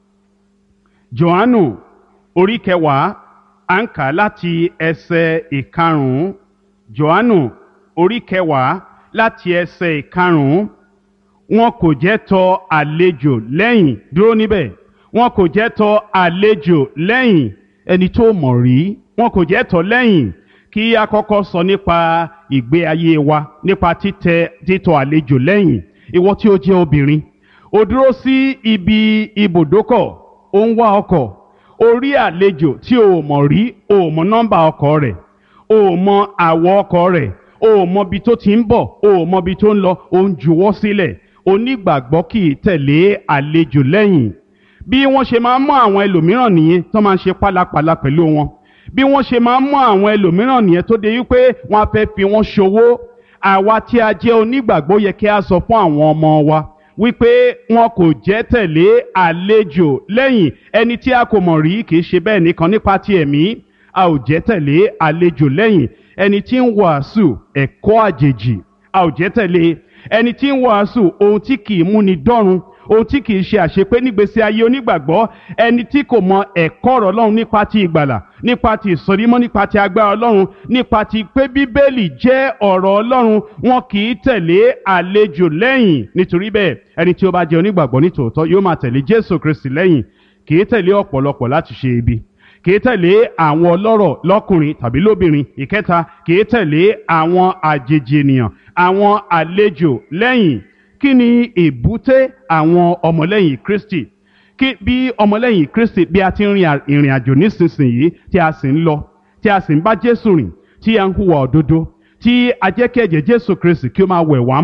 A: Jòhánù orí kẹwàá, à ń kà láti ẹsẹ̀ ìkarùn-ún. Jòhánù orí kẹwàá láti ẹsẹ̀ ìkarùn-ún. Wọn kò jẹ́ tọ àlejò lẹ́yìn. Dúró níbẹ̀. Wọn kò jẹ́ tọ àlejò lẹ́yìn. Ẹni tó mọ̀ rí, wọn kò jẹ́ tọ lẹ́yìn. Kí a kọ́kọ́ sọ nípa ìgbé ayé wa, nípa títọ àlejò lẹ́yìn. Ìwọ tí ó jẹ́ obìnrin, ó dúró sí ibi ibùdókọ̀, ó ń wá ọkọ̀, ó rí àlejò tí o mọ̀ rí, o mọ̀ nọ́mbà ọkọ̀ rẹ̀, o mọ̀ àwọ̀ ọkọ̀ rẹ̀, o mọ̀ bí tó ti ń bọ̀, o mọ̀ bí tó ń lọ, o ń juwọ́ sílẹ̀. Onígbàgbọ́ kì í tẹ̀lé àlejò lẹ́yìn. Bí wọ́n ṣe máa ń mú àwọn ẹlòmíràn nìyẹn tó máa ń ṣe pálapàla pẹ̀lú wọn. Bí wọ́n ṣe máa ń mú àwọn ẹlòmíràn nìyẹn tó dé wípé wọ́n á fẹ́ fi wọ́n ṣòwò. Àwa tí a jẹ́ onígbàgbọ́ yẹ kí a sọ fún àwọn ọmọ wa wípé wọn kò jẹ́ tẹ̀lé àlejò lẹ́yìn. Ẹni tí a kò mọ̀ rí, kì í ṣe bẹ́ẹ̀ nìkan nípa ti ẹ̀mí, a ò jẹ́ tẹ̀lé àlejò lẹ́yìn. Ẹni tí ń wàásù ẹ̀kọ́ àjèjì, a ò jẹ́ tẹ̀lé. Ẹni tí ń wàásù ohun tí kì í múni dọ́run, ohun tí kì í ṣe àṣepé nígbésí ayé onígbàgbọ́, ẹni tí kò mọ ẹ̀kọ́ ọ̀rọ̀ Ọlọ́run nípa ti ìgbàlà, nípa ti ìsọdímọ́, nípa ti agbára Ọlọ́run, nípa ti pé Bíbélì jẹ́ ọ̀rọ̀ Ọlọ́run, wọn kì í tẹ̀lé àlejò lẹ́yìn. Nítorí bẹ́ẹ̀, ẹni tí ó bá jẹ́ onígbàgbọ́ nítòótọ́ yóò máa tẹ̀lé Jésù Kristi lẹ́yìn. Kì í tẹ̀lé ọ̀pọ̀lọpọ̀ láti ṣe ibi. Kì í tẹ̀lé àwọn ọlọ́rọ̀ lọ́kùnrin tàbí lóbìnrin. Ìkẹta, kì í tẹ̀lé àwọn àjèjì ènìyàn, àwọn àlejò lẹ́yìn. Kí ni èbúté àwọn ọmọlẹ́yìn Kristi? Bí ọmọlẹ́yìn Kristi, bí a ti ń rin ìrìn àjò nísinsìnyí, tí a sì ń lọ, tí a sì ń bá Jésù rìn, tí a ń hùwà òdodo, tí a jẹ́ kí ẹ̀jẹ̀ Jésù Kristi kí ó máa wẹ̀ wá mọ́, tí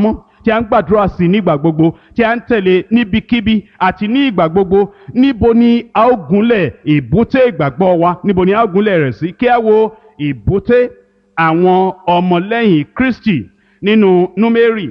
A: tí a ń gbàdúrà sí nígbà gbogbo, tí a ń tẹ̀lé níbikíbi àti ní ìgbà gbogbo, níbo ni a ó gúnlẹ̀ èbúté ìgbàgbọ́ wa, níbo ni a ó gúnlẹ̀ rẹ̀ sí? Kí a wo èbúté àwọn ọmọlẹ́yìn Kristi nínú Númérì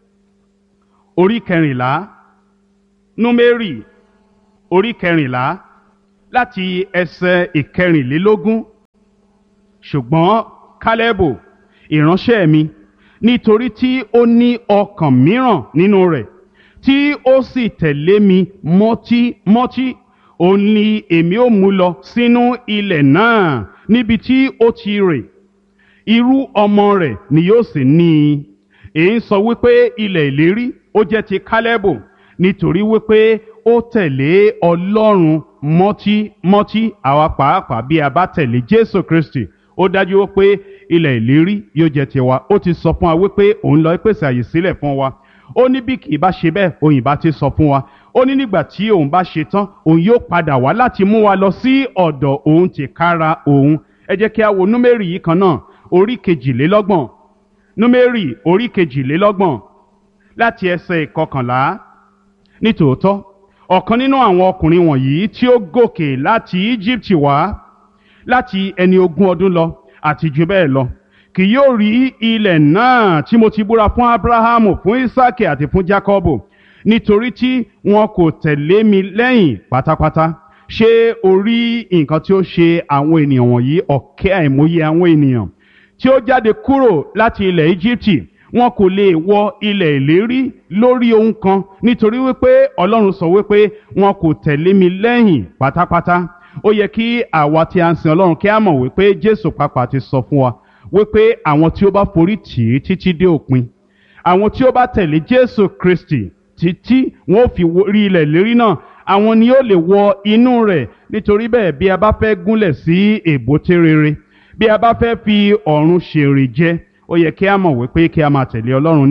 A: orí 14, Númérì orí 14 láti ẹsẹ̀ 14. Ṣùgbọ́n Kálẹ́bù ìránṣẹ́ mi, nítorí tí ó ní ọkàn mìíràn nínú rẹ̀, tí ó sì tẹ̀lé mi mọ́tímọ́tí, òun ni èmi ó mú lọ sínú ilẹ̀ náà níbi tí ó ti rè, irú ọmọ rẹ̀ ni yóò sì ní i. Èyí ń sọ wípé ilẹ̀ ìlérí ó jẹ́ ti Kálẹ́bù, nítorí wípé ó tẹ̀lé Ọlọ́run mọ́tímọ́tí. Àwa pàápàá bí a bá tẹ̀lé Jésù Kristi, ó dájú wípé ilẹ̀ ìlérí yóò jẹ́ tiwa. Ó ti sọ fún wa wípé òun lọ pèsè àyè sílẹ̀ fún wa. Ó ní bí kì í bá ṣe bẹ́ẹ̀, òun ìbá ti sọ fún wa. Ó ní nígbà tí òun bá ṣe tán, òun yóò padà wá láti mú wa lọ sí ọ̀dọ̀ òun tìkára òun. Ẹ jẹ́ kí a wo Númérì yìí kan náà, orí 22. Númérì orí 22 láti ẹsẹ̀ 11. Nítòótọ́, ọ̀kan nínú àwọn ọkùnrin wọ̀nyí tí ó gòkè láti Íjíbítì wá láti ẹni 20 ọdún lọ àti jù bẹ́ẹ̀ lọ, kì yóò rí ilẹ̀ náà tí mo ti búra fún Ábúráhámù, fún Ísákì àti fún Jákọ́bù, nítorí tí wọn kò tẹ̀lé mi lẹ́yìn pátápátá. Ṣé o rí nǹkan tí ó ṣe àwọn ènìyàn wọ̀nyí? Ọ̀kẹ́ àìmọye àwọn ènìyàn tí ó jáde kúrò láti ilẹ̀ Íjíbítì, wọn kò lè wọ ilẹ̀ ìlérí lórí ohun kan, nítorí wípé Ọlọ́run sọ wípé wọn kò tẹ̀lé mi lẹ́yìn pátápátá. Ó yẹ kí àwa tí a ń sin Ọlọ́run kí a mọ̀ wípé Jésù pàápàá ti sọ fún wa wípé àwọn tí ó bá forí tì í títí dé òpin, àwọn tí ó bá tẹ̀lé Jésù Kristi títí wọn ó fi rí ilẹ̀ ìlérí náà, àwọn ni ó lè wọ inú rẹ̀. Nítorí bẹ́ẹ̀, bí a bá fẹ́ gúnlẹ̀ sí èbúté rere, bí a bá fẹ́ fi ọ̀run ṣèrè jẹ, ó yẹ kí a mọ̀ wípé kí a máa tẹ̀lé Ọlọ́run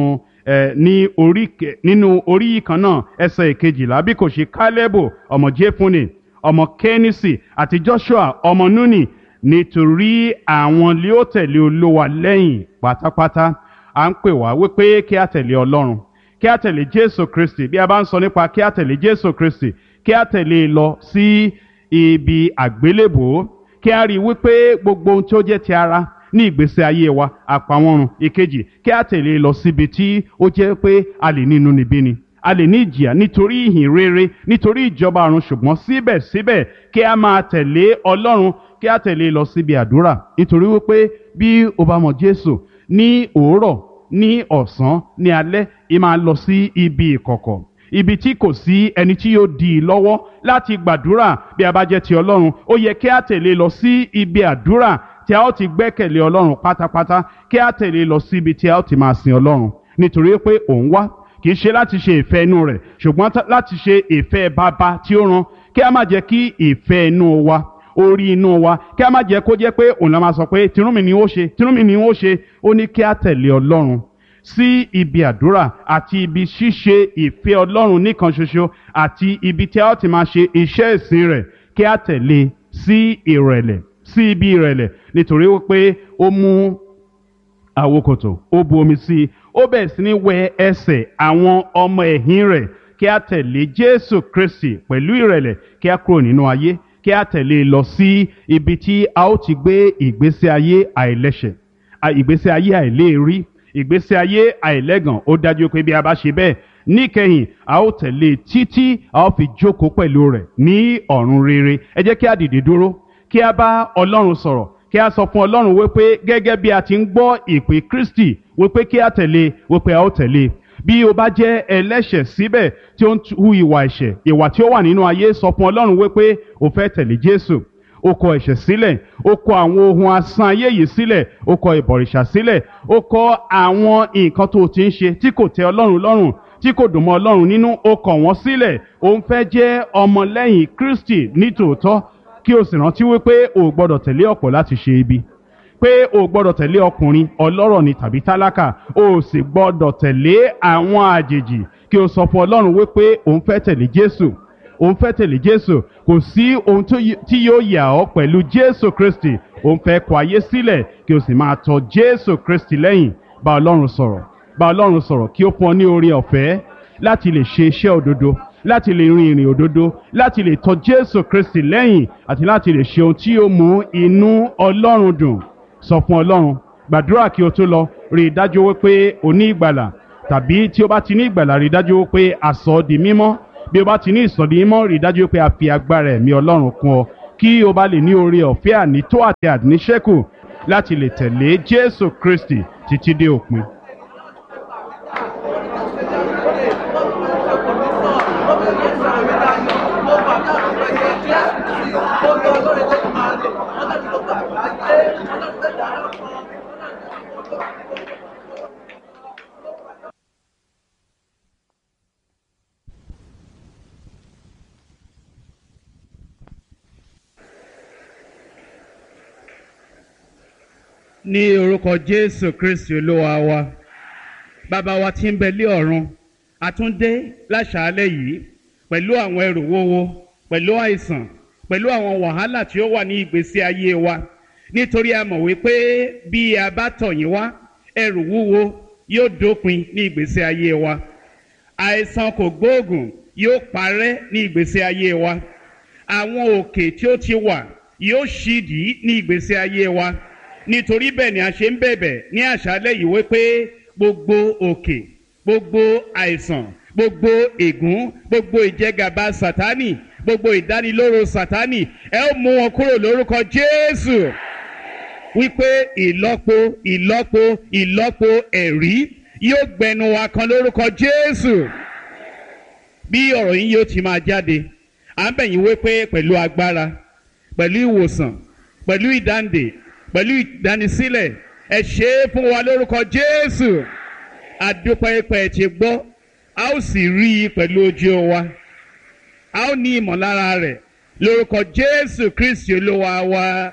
A: nínú orí yìí kan náà, ẹsẹ̀ 12. Bí kò ṣe Kálẹ́bù ọmọ Jefune, ọmọ Kẹ́nísì àti Joshua ọmọ Núnì, nítorí àwọn lé ó tẹ̀lé Olúwa lẹ́yìn pátápátá. À ń pè wá wípé kí a tẹ̀lé Ọlọ́run, kí a tẹ̀lé Jésù Kristi. Bí a bá ń sọ nípa kí a tẹ̀lé Jésù Kristi, kí a tẹ̀lé lọ sí ibi àgbélébùú, kí a rí wípé gbogbo ohun tí ó jẹ́ ti ara ní ìgbésí ayé wa àpamọ́run. Ìkejì, kí a tẹ̀lé lọ síbi tí ó jẹ́ pé a lè ní inúnibíni, a lè ní ìjìyà nítorí ìhìn rere, nítorí ìjọba ọ̀run, ṣùgbọ́n síbẹ̀síbẹ̀ kí a máa tẹ̀lé Ọlọ́run, kí a tẹ̀lé lọ síbi àdúrà. Nítorí wípé bí o bá mọ Jésù, ní òwúrọ̀, ní ọ̀sán, ní alẹ́, ì máa lọ sí ibi ìkọ̀kọ̀, ibi tí kò sí ẹni tí yóò dì í lọ́wọ́ láti gbàdúrà. Bí a bá jẹ́ ti Ọlọ́run, ó yẹ kí a tẹ̀lé lọ sí ibi àdúrà tí a ó ti gbẹ́kẹ̀lé Ọlọ́run pátápátá, kí a tẹ̀lé lọ sí ibi tí a ó ti máa sin Ọlọ́run. Nítorí pé òun wá kì í ṣe láti ṣe ìfẹ́ inú rẹ̀, ṣùgbọ́n láti ṣe ìfẹ́ Baba tí ó rán. Kí a má jẹ́ kí ìfẹ́ inú wa, orí inú wa, kí a má jẹ́ kó jẹ́ pé òun la máa sọ pé tinú mi ni ó ṣe, tinú mi ni ó ṣe. Ó ní kí a tẹ̀lé Ọlọ́run sí ibi àdúrà àti ibi ṣíṣe ìfẹ́ Ọlọ́run nìkan ṣoṣo, àti ibi tí a ó ti máa ṣe iṣẹ́ ìsìn rẹ̀. Kí a tẹ̀lé sí ìrẹ̀lẹ̀, sí ibi ìrẹ̀lẹ̀, nítorí wípé ó mú àwokòtò, ó bu omi sí i, ó bẹ̀rẹ̀ sí ní wẹ ẹsẹ̀ àwọn ọmọ ẹ̀yìn rẹ̀. Kí a tẹ̀lé Jésù Kristi pẹ̀lú ìrẹ̀lẹ̀, kí a kúrò nínú ayé, kí a tẹ̀lé lọ sí ibi tí a ó ti gbé ìgbésí ayé àìlẹ́ṣẹ̀, ìgbésí ayé àìléèrí, ìgbésí ayé àìlẹ́gàn. Ó dájú pé bí a bá ṣe bẹ́ẹ̀, níkẹyìn a ó tẹ̀lé títí a ó fi jókòó pẹ̀lú rẹ̀ ní ọ̀run rere. Ẹ jẹ́ kí a dìde dúró, kí a bá Ọlọ́run sọ̀rọ̀, kí a sọ fún Ọlọ́run wípé gẹ́gẹ́ bí a ti ń gbọ́ ìpè Kristi wípé kí a tẹ̀lé, wípé a ó tẹ̀lé. Bí o bá jẹ́ ẹlẹ́ṣẹ̀ síbẹ̀ tí ó ń hu ìwà ẹ̀ṣẹ̀, ìwà tí ó wà nínú ayé, sọ fún Ọlọ́run wípé o fẹ́ tẹ̀lé Jésù. O kọ ẹ̀ṣẹ̀ sílẹ̀, o kọ àwọn ohun asán ayé yìí sílẹ̀, o kọ ìbọ̀rìṣà sílẹ̀, o kọ àwọn nǹkan tó ti ń ṣe tí kò tẹ́ Ọlọ́run lọ́rùn, tí kò dùn mọ́ Ọlọ́run nínú, o kọ̀ wọ́n sílẹ̀. O ń fẹ́ jẹ́ ọmọlẹ́yìn Kristi nítòótọ́. Kí o sì rántí wípé o gbọ́dọ̀ tẹ̀lé ọ̀pọ̀ láti ṣe ibi, pé o gbọ́dọ̀ tẹ̀lé ọkùnrin ọlọ́rọ̀ ni tàbí tálákà, o sì gbọ́dọ̀ tẹ̀lé àwọn àjèjì. Kí o sọ fún Ọlọ́run wípé o ń fẹ́ tẹ̀lé Jésù, o ń fẹ́ tẹ̀lé Jésù. Kò sí ohun tí yóò yà ọ́ pẹ̀lú Jésù Kristi. O ń fẹ́ kọ ayé sílẹ̀ kí o sì máa tọ̀ Jésù Kristi lẹ́yìn. Bá Ọlọ́run sọ̀rọ̀, bá Ọlọ́run sọ̀rọ̀ kí ó fún ọ ní oore ọ̀fẹ́ láti lè ṣe iṣẹ́ òdodo, láti lè rin ìrìn òdodo, láti lè tọ̀ Jésù Kristi lẹ́yìn àti láti lè ṣe ohun tí yóò mú inú Ọlọ́run dùn. Sọ fún Ọlọ́run, gbàdúrà kí o tó lọ, rí i dájú wípé o ní ìgbàlà, tàbí tí o bá ti ní ìgbàlà rí i dájú wípé a sọ ọ́ di mímọ́. Bí o bá ti ní ìsọdi mímọ́ rí i dájú wípé a fi agbára ẹ̀mí Ọlọ́run kún ọ, kí o bá lè ní oore ọ̀fẹ́ ànító àti àníṣẹ́kù láti lè tẹ̀lé Jésù Kristi títí dé òpin.
B: Ní orúkọ Jésù Kristi Olúwa wa, bàbá wa tí ń bẹ lé ọ̀run, a tún dé láṣàálẹ̀ yìí pẹ̀lú àwọn ẹrù wúwo, pẹ̀lú àìsàn, pẹ̀lú àwọn wàhálà tí ó wà ní ìgbésí ayé wa, nítorí a mọ̀ wípé bí a bá tọ̀ yín wá, ẹrù wúwo yóò dópin ní ìgbésí ayé wa, àìsàn kò gbóògùn yóò parẹ́ ní ìgbésí ayé wa, àwọn òkè tí ó ti wà yóò ṣídìí ní ìgbésí ayé wa. Nítorí bẹ́ẹ̀ ni a ṣe ń bẹ̀bẹ̀ ní àṣálẹ́ yìí wípé gbogbo òkè, gbogbo àìsàn, gbogbo ègún, gbogbo ìjẹgàba Sátánì, gbogbo ìdánilóró Sátánì, ẹ ó mú wọn kúrò lórúkọ Jésù. Wípé ìlọ́po ìlọ́po ìlọ́po ẹ̀rí yóò gbẹnu wa kan lórúkọ Jésù. Bí ọ̀rọ̀ yín yóò ti máa jáde, à ń bẹ̀ yín wípé pẹ̀lú agbára, pẹ̀lú ìwòsàn, pẹ̀lú ìdáǹdè, pẹ̀lú ìdánisílẹ̀, ẹ ṣe é fún wa lórúkọ Jésù. Adúpẹ́ pé ti gbọ́, a ó sì rí i pẹ̀lú ojú wa, a ó ní ìmọ̀lára rẹ̀ lórúkọ Jésù Kristi Olúwa wa.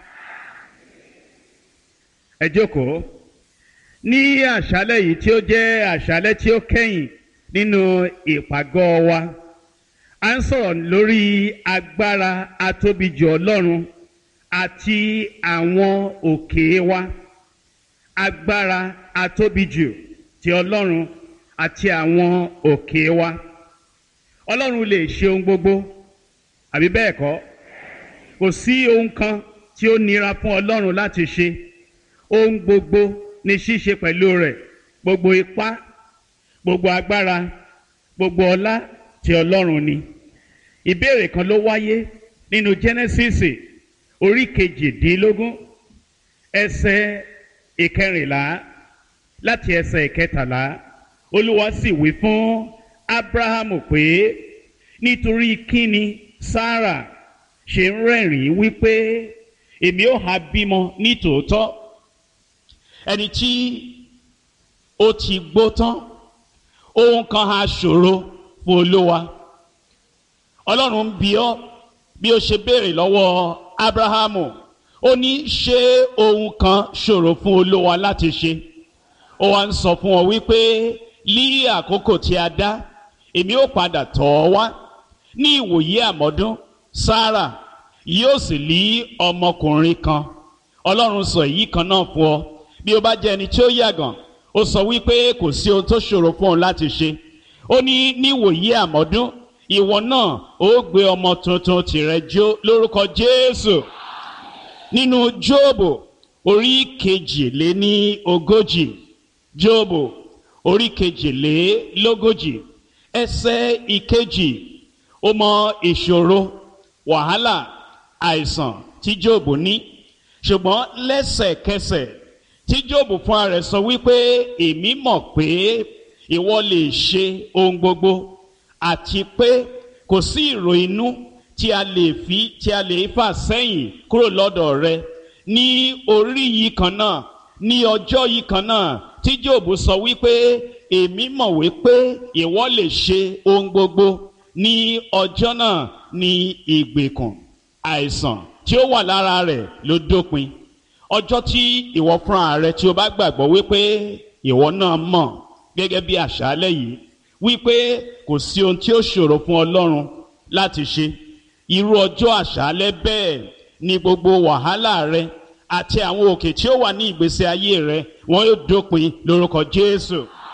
B: Ẹ jókòó. Ní àṣálẹ́ yìí tí ó jẹ́ àṣálẹ́ tí ó kẹ́yìn nínú ìpàgọ́ wa, a ń sọ̀rọ̀ lórí agbára atóbijù Ọlọ́run àti àwọn òkè wa. Agbára atóbijù ti Ọlọ́run àti àwọn òkè wa. Ọlọ́run lè ṣe ohun gbogbo, àbí bẹ́ẹ̀ kọ́? Kò sí ohun kan tí ó nira fún Ọlọ́run láti ṣe. Ohun gbogbo ni ṣíṣe pẹ̀lú rẹ̀. Gbogbo ipá, gbogbo agbára, gbogbo ọlá ti Ọlọ́run ni. Ìbéèrè kan ló wáyé nínú Jẹ́nẹ́sísì orí 18 ẹsẹ̀ 14 láti ẹsẹ̀ 13. Olúwa sì wí fún Ábúráhámù pé nítorí kíni Sárà ṣe ń rẹ́rìn-ín wípé èmi ó ha bímọ ní tòótọ́. Ẹni tí ó ti gbó tán, ohun kan ha ṣòro fún Olúwa. Ọlọ́run ń bi ọ́ bí ó ṣe béèrè lọ́wọ́ Ábúráhámù, ó ní ṣé ohun kan ṣòro fún Olúwa láti ṣe. Ó wá ń sọ fún ọ wípé ní àkókò tí a dá, èmi ó padà tọ̀ ọ́ wá ní ìwòyí àmọ́dún. Sárà yóò sì ní ọmọkùnrin kan. Ọlọ́run sọ èyí kan náà fún ọ. Bí ó bá jẹ́ ẹni tí ó yàgàn, ó sọ wípé kò sí ohun tó ṣòro fún òun láti ṣe. Ó ní ìwòyí àmọ́dún, ìwọ náà ó gbé ọmọ tuntun tìrẹ jó lórúkọ Jésù. Nínú Jóòbù orí 42, Jóòbù orí 42 ẹsẹ̀ 2, ó mọ ìṣòro, wàhálà, àìsàn tí Jóòbù ní. Ṣùgbọ́n lẹ́sẹ̀kẹsẹ̀ tí Jóòbù fúnra rẹ̀ sọ wípé èmi mọ̀ pé ìwọ lè ṣe ohun gbogbo, àti pé kò sí ìrò inú tí a lè fà sẹ́yìn kúrò lọ́dọ̀ rẹ. Ní orí yìí kan náà, ní ọjọ́ yìí kan náà tí Jóòbù sọ wípé èmi mọ̀ wípé ìwọ lè ṣe ohun gbogbo, ní ọjọ́ náà ní ìgbèkùn àìsàn tí ó wà lára rẹ̀ ló dópin. Ọjọ́ tí ìwọ fúnra rẹ tí o bá gbàgbọ́ wípé ìwọ náà mọ̀ gẹ́gẹ́ bí àṣálẹ́ yìí wípé kò sí ohun tí ó ṣòro fún Ọlọ́run láti ṣe, irú ọjọ́ àṣálẹ́ bẹ́ẹ̀ ni gbogbo wàhálà rẹ àti àwọn òkè tí ó wà ní ìgbésí ayé rẹ wọn yóò dópin lórúkọ Jésù.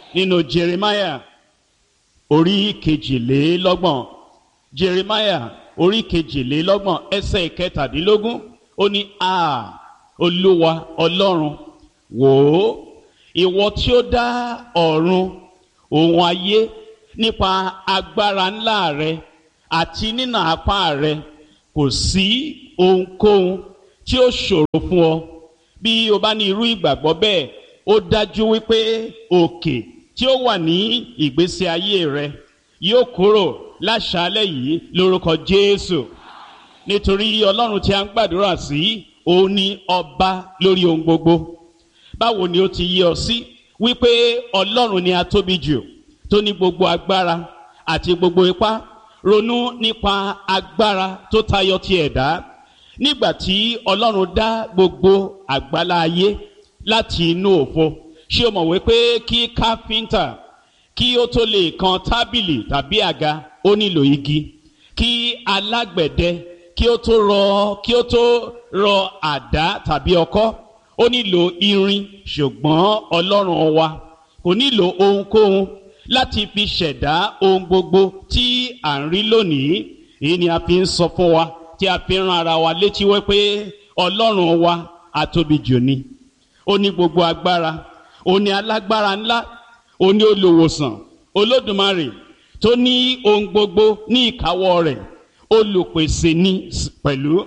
B: nínú Jeremiah orí kejìlélọ́gbọ̀n, Jeremiah orí kejìlélọ́gbọ̀n ẹsẹ̀ ìkẹtàdínlógún, ó ní Olúwa Ọlọ́run, wò ó, ìwọ tí ó dá ọ̀run òun ayé nípa agbára ńlá rẹ àti nínà apá rẹ, kò sí ohunkóhun tí ó ṣòro fún ọ. Bí o bá ní irú ìgbàgbọ́ bẹ́ẹ̀, ó dájú wípé òkè tí ó wà ní ìgbésí ayé rẹ yóò kúrò láṣálẹ́ yìí lórúkọ Jésù. Nítorí Ọlọ́run tí a ń gbàdúrà sí, òun ni ọba lórí ohun gbogbo. Báwo ni ó ti yé ọ sí wípé Ọlọ́run ni a tóbi jù, tó ní gbogbo agbára àti gbogbo ipá? Ronú nípa agbára tó tayọ ti ẹ̀dá. Nígbà tí Ọlọ́run dá gbogbo àgbálá ayé láti inú òfo, ṣé o mọ̀ wípé kí káfíńtà kí ó tó lè kan tábìlì tàbí àga, ó nílò igi? Kí alágbẹ̀dẹ kí ó tó rọ àdá tàbí ọkọ́, ó nílò irin. Ṣùgbọ́n Ọlọ́run wa kò nílò ohunkóhun láti fi ṣẹ̀dá ohun gbogbo tí à ń rí lónìí. Èyí ni a fi ń sọ fún wa, tí a fi ń rán ara wa létí wípé Ọlọ́run wa atóbi jù ni. Ó ní gbogbo agbára, ó ní alágbára ńlá, ó ní olùwòsàn, Olódùmarè tó ní ohun gbogbo ní ìkáwọ́ rẹ̀, olùpèsè ni pẹ̀lú.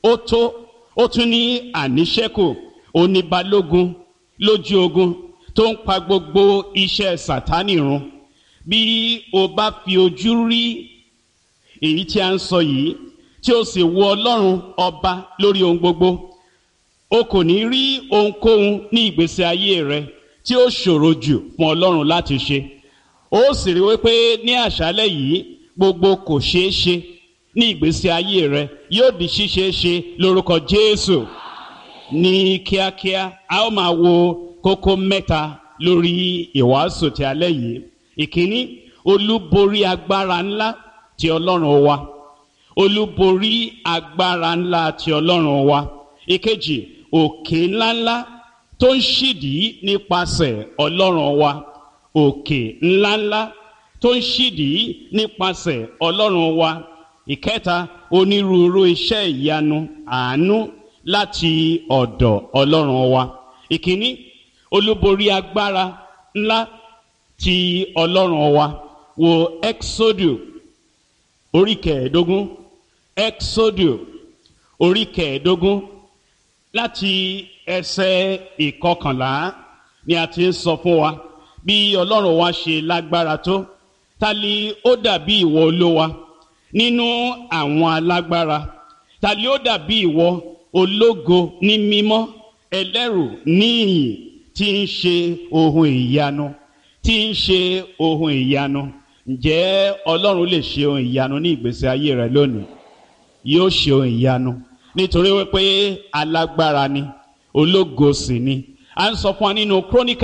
B: Ó tún ní àníṣẹ́kù, ó ní balógun lójú ogun tó ń pa gbogbo iṣẹ́ Sátánì run. Bí o bá fi ojú rí èyí tí a ń sọ yìí, tí ó sì wo Ọlọ́run ọba lórí ohun gbogbo, o kò ní rí ohunkóhun ní ìgbésí ayé rẹ tí ó ṣòro jù fún Ọlọ́run láti ṣe. Ó sì rí wípé ní àṣálẹ́ yìí gbogbo kò ṣeé ṣe ní ìgbésí ayé rẹ yóò di ṣíṣeé ṣe lórúkọ Jésù. Ní kíákíá a ó máa wo kókó mẹ́ta lórí ìwàásù ti alẹ́ yìí. Ìkíní, olúborí agbára ńlá ti Ọlọ́run wa. Olúborí agbára ńlá ti Ọlọ́run wa. Ìkejì, òkè ńláńlá tó ń ṣídìí nípasẹ̀ Ọlọ́run wa. Òkè ńláńlá tó ń ṣídìí nípasẹ̀ Ọlọ́run wa. Ìkẹta, onírúurú iṣẹ́ ìyanu àánú láti ọ̀dọ̀ Ọlọ́run wa. Ìkíní, olúborí agbára ńlá ti Ọlọ́run wa. Wo Exodus orí kẹẹ̀ẹ́dógún, Exodus orí kẹẹ̀ẹ́dógún láti ẹsẹ̀ ìkọkànlá ni a ti ń sọ fún wa bí Ọlọ́run wa ṣe lágbára tó. Ta ni ó dàbí ìwọ Olúwa nínú àwọn alágbára? Ta ni ó dàbí ìwọ, ológo ní mímọ́, ẹlẹ́rù ní ìyìn, tí ń ṣe ohun ìyanu, tí ń ṣe ohun ìyanu? Ǹjẹ́ Ọlọ́run lè ṣe ohun ìyanu ní ìgbésí ayé rẹ lónìí? Yóò ṣe ohun ìyanu nítorí wípé alágbára ni, ológo sì ni. A ń sọ fún wa nínú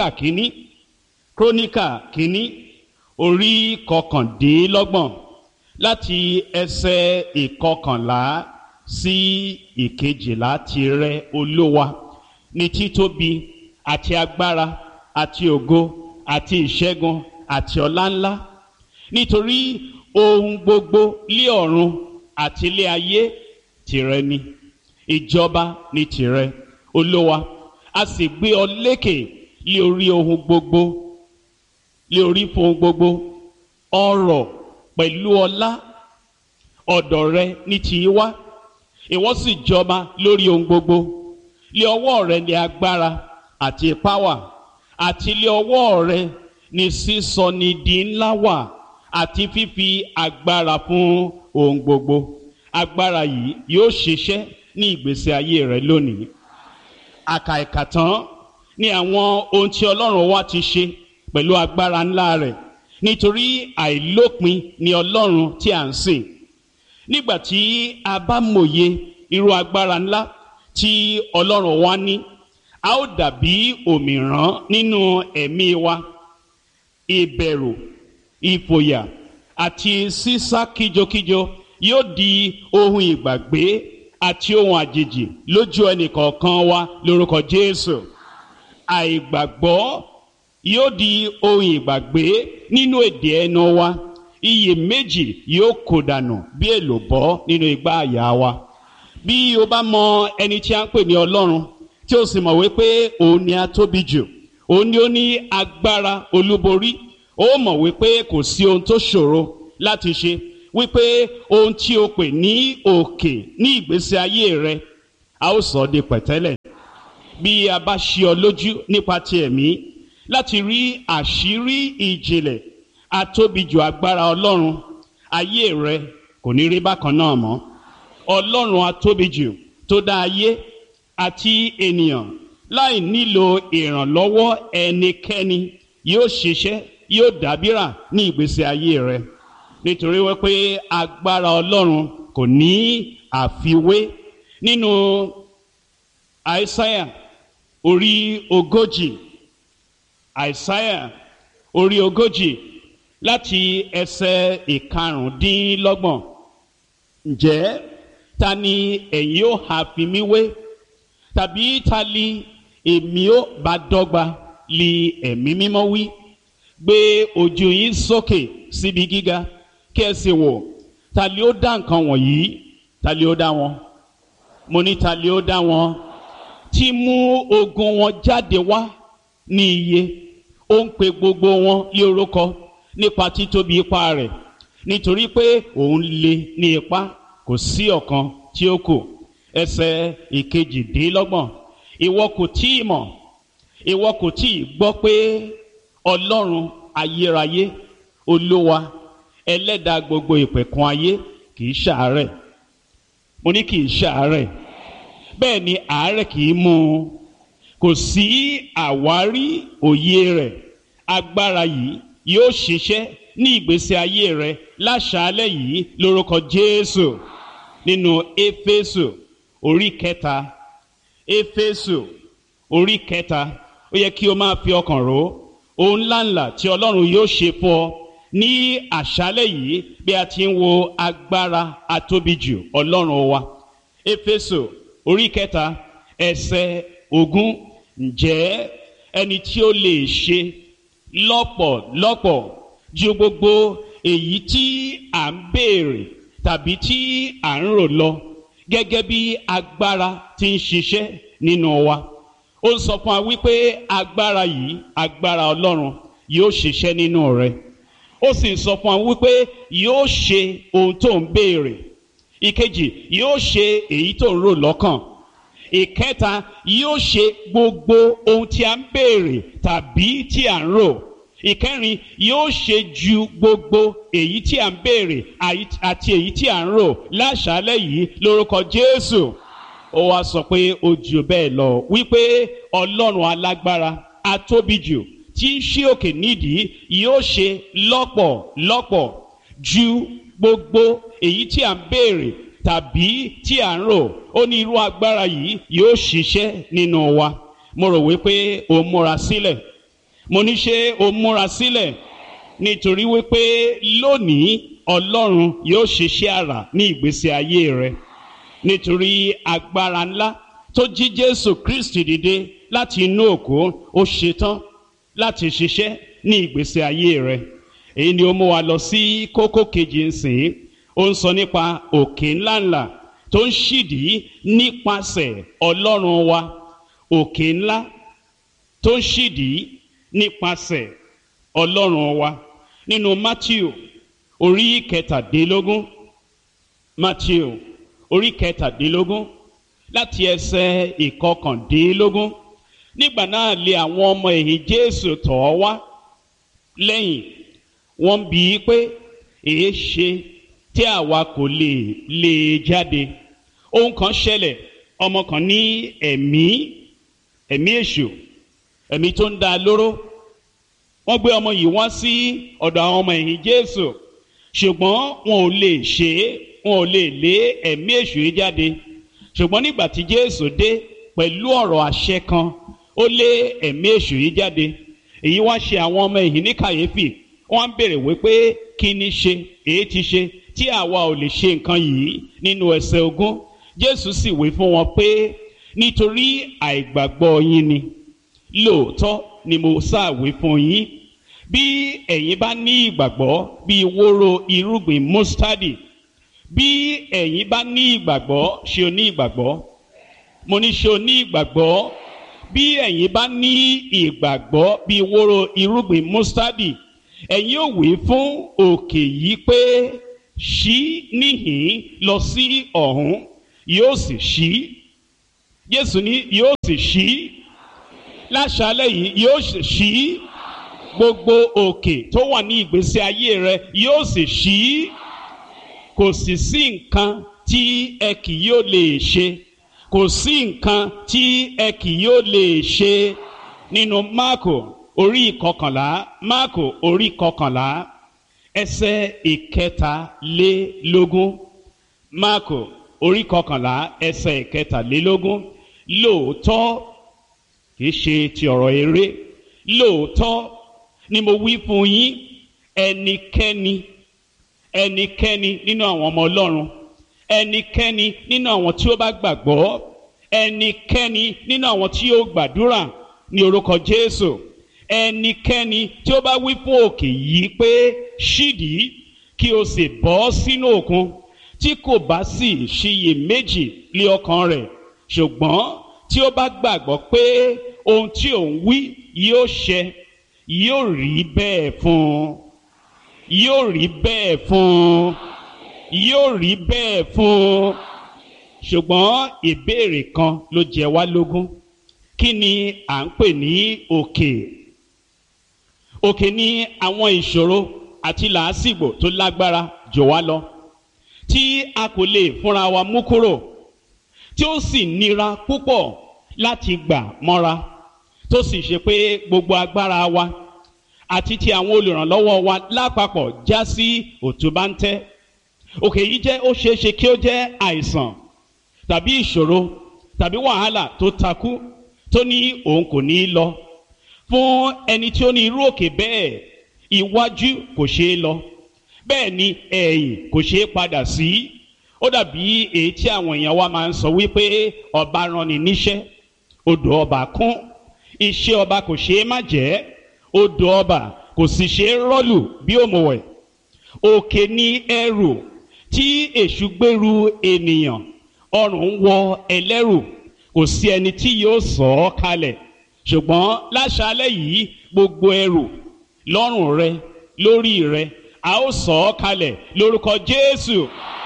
B: Króníkà kínní orí kọkàndínlọ́gbọ̀n láti ẹsẹ̀ ìkọkànlá sí ìkejìlá. Tìrẹ Olúwa ní títóbi àti agbára àti ògo àti ìṣẹ́gun àti ọlá ńlá, nítorí ohun gbogbo lé ọ̀run àti lé ayé tìrẹ ni. Ìjọba ni tìrẹ, Olúwa, a sì gbé ọ lékè lé orí ohun gbogbo, lé orí fún ohun gbogbo. Ọrọ̀ pẹ̀lú ọlá ọ̀dọ̀ rẹ ní ti wá, ìwọ sì jọba lórí ohun gbogbo. Lé ọwọ́ rẹ ni agbára àti ipá wà, àti lé ọwọ́ rẹ ni sísọ ni di ńlá wà, àti fífi agbára fún ohun gbogbo. Agbára yìí yóò ṣiṣẹ́ ní ìgbésí ayé rẹ lónìí. Àkàìkàtán ni àwọn ohun tí Ọlọ́run wa ti ṣe pẹ̀lú agbára ńlá rẹ̀, nítorí àìlópin ni Ọlọ́run tí à ń sìn. Nígbà tí a bá mòye irú agbára ńlá tí Ọlọ́run wa ní, a ó dàbí òmìrán nínú ẹ̀mí wa. Ìbẹ̀rù, ìfòyà àti sísá kíjokíjo yóò di ohun ìgbàgbé àti ohun àjèjì lójú ẹnìkọ̀ọ̀kan wa lórúkọ Jésù. Àìgbàgbọ́ yóò di ohun ìgbàgbé nínú èdè ẹnu wa, iyèméjì yóò kó dànù bí èlùbọ́ nínú igbá àyà wa. Bí o bá mọ ẹni tí a ń pè ní Ọlọ́run, tí o sì mọ̀ wípé òun ni a tóbi jù, òun ni ó ní agbára olúborí, ó mọ̀ wípé kò sí ohun tó ṣòro láti ṣe, wípé ohun tí o pè ní òkè ní ìgbésí ayé rẹ, a ó sọ di pẹ̀tẹ́lẹ̀. Bí a bá ṣí ọ lójú nípa ti ẹ̀mí láti rí àṣírí ìjìnlẹ̀ atóbijù agbára Ọlọ́run, ayé rẹ kò ní rí bákan náà mọ́. Ọlọ́run atóbijù tó dá ayé àti ènìyàn láì nílò ìrànlọ́wọ́ ẹnikẹ́ni yóò ṣiṣẹ́, yóò dábìrà ní ìgbésí ayé rẹ, nítorí wípé agbára Ọlọ́run kò ní àfiwé. Nínú Àìsáyà orí 40, Àìsáyà orí 40 láti ẹsẹ̀ 25, ǹjẹ́ ta ni ẹ̀yin ó ha fi mí wé? Tàbí ta li èmi ó bá dọ́gba? Li ẹ̀mí mímọ́ wí. Gbé ojú yín sókè síbi gíga kí ẹ sì wò, ta li ó dá nǹkan wọ̀nyí? Ta li ó dá wọn? Mo ní ta li ó dá wọn? Tí mú ogun wọn jáde wá ní iye, ó ń pe gbogbo wọn lé orúkọ nípa títóbi ipá rẹ̀, nítorí pé òun le ní ipá, kò sí ọ̀kan tí ó kù. Ẹsẹ̀ 22, ìwọ kò tí ì mọ̀, ìwọ kò tí ì gbọ́ pé Ọlọ́run ayérayé, Olúwa ẹlẹ́dàá gbogbo ìpẹ̀kun ayé kì í ṣàárẹ̀. Mo ní kì í ṣàárẹ̀, bẹ́ẹ̀ ni àárẹ̀ kì í mú un. Kò sí àwárí òye rẹ̀. Agbára yìí yóò ṣiṣẹ́ ní ìgbésí ayé rẹ láṣálẹ́ yìí lórúkọ Jésù. Nínú Éfésù orí 3, Éfésù orí 3, ó yẹ kí o máa fi ọkàn rò ohun ńláńlá tí Ọlọ́run yóò ṣe fún ọ ní àṣálẹ́ yìí bí a ti ń wo agbára atóbijù Ọlọ́run wa. Éfésù orí 3 ẹsẹ̀ 20, ǹjẹ́ ẹni tí ó lè ṣe lọ́pọ̀lọpọ̀ ju gbogbo èyí tí à ń béèrè tàbí tí à ń rò lọ, gẹ́gẹ́ bí agbára tí ń ṣiṣẹ́ nínú wa. Ó ń sọ fún wa wípé agbára yìí, agbára Ọlọ́run yóò ṣiṣẹ́ nínú rẹ. Ó sì ń sọ fún wa wípé yóò ṣe ohun tó ń béèrè. Ìkejì, yóò ṣe èyí tó ń rò lọ́kàn. Ìkẹta, yóò ṣe gbogbo ohun tí a ń béèrè tàbí tí à ń rò. Ìkẹrin, yóò ṣe ju gbogbo èyí tí à ń béèrè àti èyí tí à ń rò láṣálẹ́ yìí lórúkọ Jésù. Ó wá sọ pé ó jù bẹ́ẹ̀ lọ, wípé Ọlọ́run alágbára atóbijù tí ń ṣí òkè nídìí yóò ṣe lọ́pọ̀lọpọ̀ ju gbogbo èyí tí à ń béèrè tàbí tí à ń rò. Ó ní irú agbára yìí yóò ṣiṣẹ́ nínú wa. Mo rò wípé o múra sílẹ̀. Mo ní ṣé o múra sílẹ̀? Nítorí wípé lónìí Ọlọ́run yóò ṣiṣẹ́ àrà ní ìgbésí ayé rẹ. Nítorí agbára ńlá tó jí Jésù Kristi dìde láti inú òkú, ó ṣetán láti ṣiṣẹ́ ní ìgbésí ayé rẹ. Èyí ni ó mú wa lọ sí kókó kejì nsìn. Ó ń sọ nípa òkè ńláńlá tó ń ṣídìí nípasẹ̀ Ọlọ́run wa. Òkè ńlá tó ń ṣídìí nípasẹ̀ Ọlọ́run wa. Nínú Mátíù orí 17, Mátíù orí 17 láti ẹsẹ̀ 19. Nígbà náà lé àwọn ọmọ ẹ̀yìn Jésù tọ̀ ọ́ wá lẹ́yìn, wọ́n bi í pé èé ṣe tí àwa kò lè lé e jáde. Ohun kan ṣẹlẹ̀, ọmọ kan ní ẹ̀mí èṣù, ẹ̀mí tó ń dá lóró. Wọ́n gbé ọmọ yìí wá sí ọ̀dọ̀ àwọn ọmọ ẹ̀yìn Jésù, ṣùgbọ́n wọn ò lè ṣe é, wọn ò lè lé ẹ̀mí èṣù yìí jáde. Ṣùgbọ́n nígbà tí Jésù dé pẹ̀lú ọ̀rọ̀ àṣẹ kan, ó lé ẹ̀mí èṣù yìí jáde. Èyí wá ṣe àwọn ọmọ ẹ̀yìn ní kàyéfì. Wọ́n ń béèrè wípé kí ni ṣe, èyí ti ṣe tí àwa ò lè ṣe nǹkan yìí. Nínú ẹsẹ̀ 20, Jésù sì wí fún wọn pé nítorí àìgbàgbọ́ yín ni. Lóòótọ́ ni mo sáàwé fún yín. Bí ẹ̀yin bá ní ìgbàgbọ́ bí wóró irúgbìn mustadi, bí ẹ̀yin bá ní ìgbàgbọ́, ṣé o ní ìgbàgbọ́? Mo ní ṣé o ní ìgbàgbọ́? Bí ẹ̀yin bá ní ìgbàgbọ́ bí wóró irúgbìn mustadi, ẹ̀yin ò wí fún òkè yìí pé ṣí níhìn lọ sí ọ̀hún, yóò sì ṣí. Jésù ní yóò sì ṣí. Láṣálẹ́ yìí yóò sì ṣí. Gbogbo òkè tó wà ní ìgbésí ayé rẹ yóò sì ṣí. Kò sì sí nǹkan tí ẹ kì yóò lè ṣe. Kò sí nǹkan tí ẹ kì yóò lè ṣe. Nínú Máàkù orí ìkọkànlá, Máàkù orí ìkọkànlá ẹsẹ̀ ìkẹtàlélógún. Máàkù orí ìkọkànlá ẹsẹ̀ ìkẹtàlélógún. Lóòótọ́, kìí ṣe ti ọ̀rọ̀ eré, lóòótọ́ ni mo wí fún yín, ẹnikẹ́ni nínú àwọn ọmọ Ọlọ́run, ẹnikẹ́ni nínú àwọn tí ó bá gbàgbọ́, ẹnikẹ́ni nínú àwọn tí ó gbàdúrà ní orúkọ Jésù, ẹnikẹ́ni tí ó bá wí fún òkè yìí pé ṣídìí kí o sì bọ́ sínú òkun, tí kò bá sì ṣiyèméjì lé ọkàn rẹ̀, ṣùgbọ́n tí ó bá gbàgbọ́ pé ohun tí òun wí yóò ṣẹ, yóò rí bẹ́ẹ̀ fún un. Yóò rí bẹ́ẹ̀ fún un. Yóò rí bẹ́ẹ̀ fún un. Ṣùgbọ́n ìbéèrè kan ló jẹ wá lógún. Kí ni à ń pè ní òkè? Òkè ni àwọn ìṣòro àti làásìgbò tó lágbára jù wá lọ, tí a kò lè fúnra wa mú kúrò, tí ó sì nira púpọ̀ láti gbà mọ́ra, tó sì ṣe pé gbogbo agbára wa àti ti àwọn olùrànlọ́wọ́ wa lápapọ̀ já sí òtúbáńtẹ́. Òkè yìí jẹ́, ó ṣeéṣe kí ó jẹ́ àìsàn tàbí ìṣòro tàbí wàhálà tó takú, tó ní òun kò ní lọ. Fún ẹni tí ó ní irú òkè bẹ́ẹ̀, iwájú kò ṣeé lọ, bẹ́ẹ̀ ni ẹ̀yìn kò ṣeé padà sí. Ó dàbí èyí tí àwọn èèyàn wa máa ń sọ wípé ọba rán ni níṣẹ́, odò ọba kún, iṣẹ́ ọba kò ṣeé má jẹ́, odò ọba kò sì ṣeé rọ́lù bí òmùwẹ̀. Òkè ni ẹrù tí èṣù gbèrú ènìyàn, ọrùn wọ ẹlẹ́rù, kò sí ẹni tí yóò sọ̀ ọ́ kalẹ̀. Ṣùgbọ́n láṣálẹ́ yìí gbogbo ẹrù lọ́rùn rẹ, lórí rẹ, a ó sọ̀ ọ́ kalẹ̀ lórúkọ Jésù.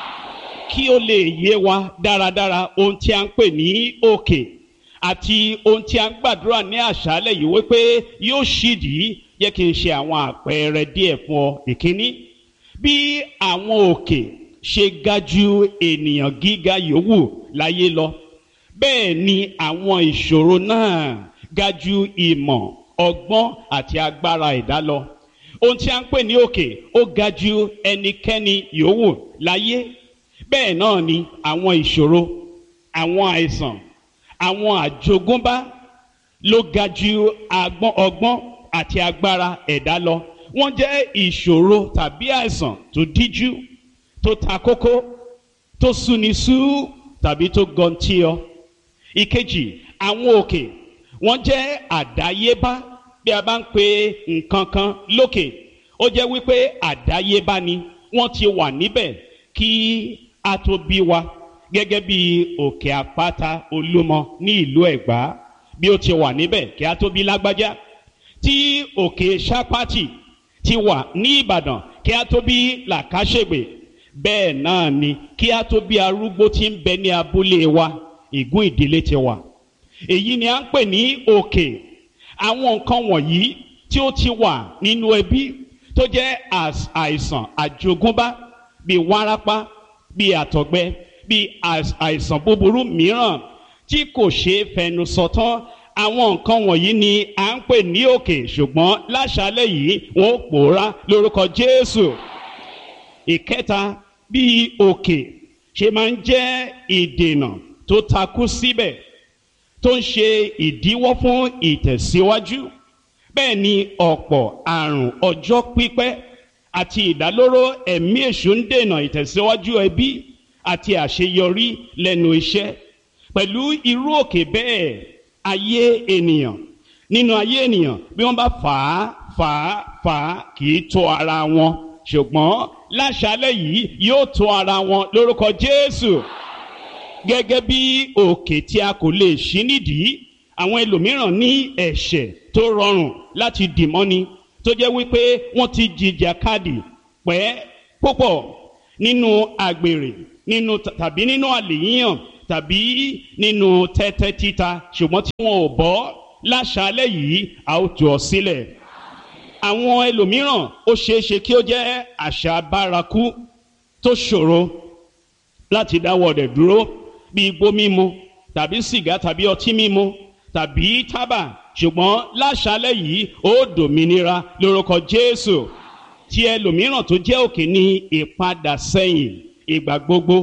B: Kí ó lè yé wa dáradára ohun tí a ń pè ní òkè àti ohun tí a ń gbàdúrà ní àṣálẹ́ yìí wípé yóò ṣídìí, yẹ kí n ṣe àwọn àpẹẹrẹ díẹ̀ fún ọ. Ìkíní, bí àwọn òkè ṣe ga ju ènìyàn gíga yòówù láyé lọ, bẹ́ẹ̀ ni àwọn ìṣòro náà ga ju ìmọ̀, ọgbọ́n àti agbára ẹ̀dá lọ. Ohun tí a ń pè ní òkè ó ga ju ẹnikẹ́ni yòówù láyé. Bẹ́ẹ̀ náà ni àwọn ìṣòro, àwọn àìsàn, àwọn àjogúnbá ló ga ju ọgbọ́n àti agbára ẹ̀dá lọ. Wọ́n jẹ́ ìṣòro tàbí àìsàn tó díjú, tó ta kókó, tó súni sú tàbí tó gọntíọ. Ìkejì, àwọn òkè wọ́n jẹ́ àdáyébá. Bí a bá ń pe nǹkan kan lókè, ó jẹ́ wípé àdáyébá ni, wọ́n ti wà níbẹ̀ kí a tó bí wa. Gẹ́gẹ́ bí òkè àpáta Olúmọ ní ìlú Ẹ̀gbá, bí ó ti wà níbẹ̀ kí a tó bí lágbájá, tí òkè Ṣápátì ti wà ní Ìbàdàn kí a tó bí Làkàṣègbè, bẹ́ẹ̀ náà ni kí a tó bí arúgbó tí ń bẹ ní abúlé wa, Ìgún ìdílé ti wà. Èyí ni a ń pè ní òkè. Àwọn nǹkan wọ̀nyí tí ó ti wà nínú ẹbí tó jẹ́ àìsàn àjogúnbá, bí wárápá, bí àtọ̀gbẹ, bí àìsàn búburú mìíràn tí kò ṣeé fẹnu sọ tán, àwọn nǹkan wọ̀nyí ni à ń pè ní òkè. Ṣùgbọ́n láṣálẹ́ yìí wọ́n pòórá lórúkọ Jésù. Ìkẹta, bí òkè ṣe máa ń jẹ́ ìdènà tó takú síbẹ̀, tó ń ṣe ìdíwọ́ fún ìtẹ̀síwájú, bẹ́ẹ̀ ni ọ̀pọ̀ àrùn ọjọ́ pípẹ́ àti ìdálóró ẹ̀mí èṣù ń dènà ìtẹ̀síwájú ẹbí àti àṣeyọrí lẹ́nu iṣẹ́. Pẹ̀lú irú òkè bẹ́ẹ̀, ayé ènìyàn
A: nínú ayé ènìyàn bí wọ́n bá fà á kì í tó ara wọn, ṣùgbọ́n láṣálẹ́ yìí yóò tó ara wọn lórúkọ Jésù. Gẹ́gẹ́ bí òkè tí a kò lè ṣí nídìí, àwọn ẹlòmíràn ní ẹ̀ṣẹ̀ tó rọrùn láti dìmọ́ni, tó jẹ́ wípé wọ́n ti jìjàkadì pẹ́ púpọ̀ nínú àgbèrè, tàbí nínú àlè yíyàn, tàbí nínú tẹ́tẹ́ títa, ṣùgbọ́n tí wọn ò bọ́. Láṣálẹ́ yìí a ó tú ọ sílẹ̀. Àwọn ẹlòmíràn ó ṣeéṣe kí ó jẹ́ àṣà bárakú tó ṣòro láti dáwọ́ rẹ̀ dúró, bí igbó mímu tàbí sìgá tàbí ọtí mímu tàbí tábà, ṣùgbọ́n láṣálẹ́ yìí ó dòmìnira lórúkọ Jésù. Tí ẹlòmíràn tó jẹ́ òkè ní ìpadà sẹ́yìn ìgbà gbogbo,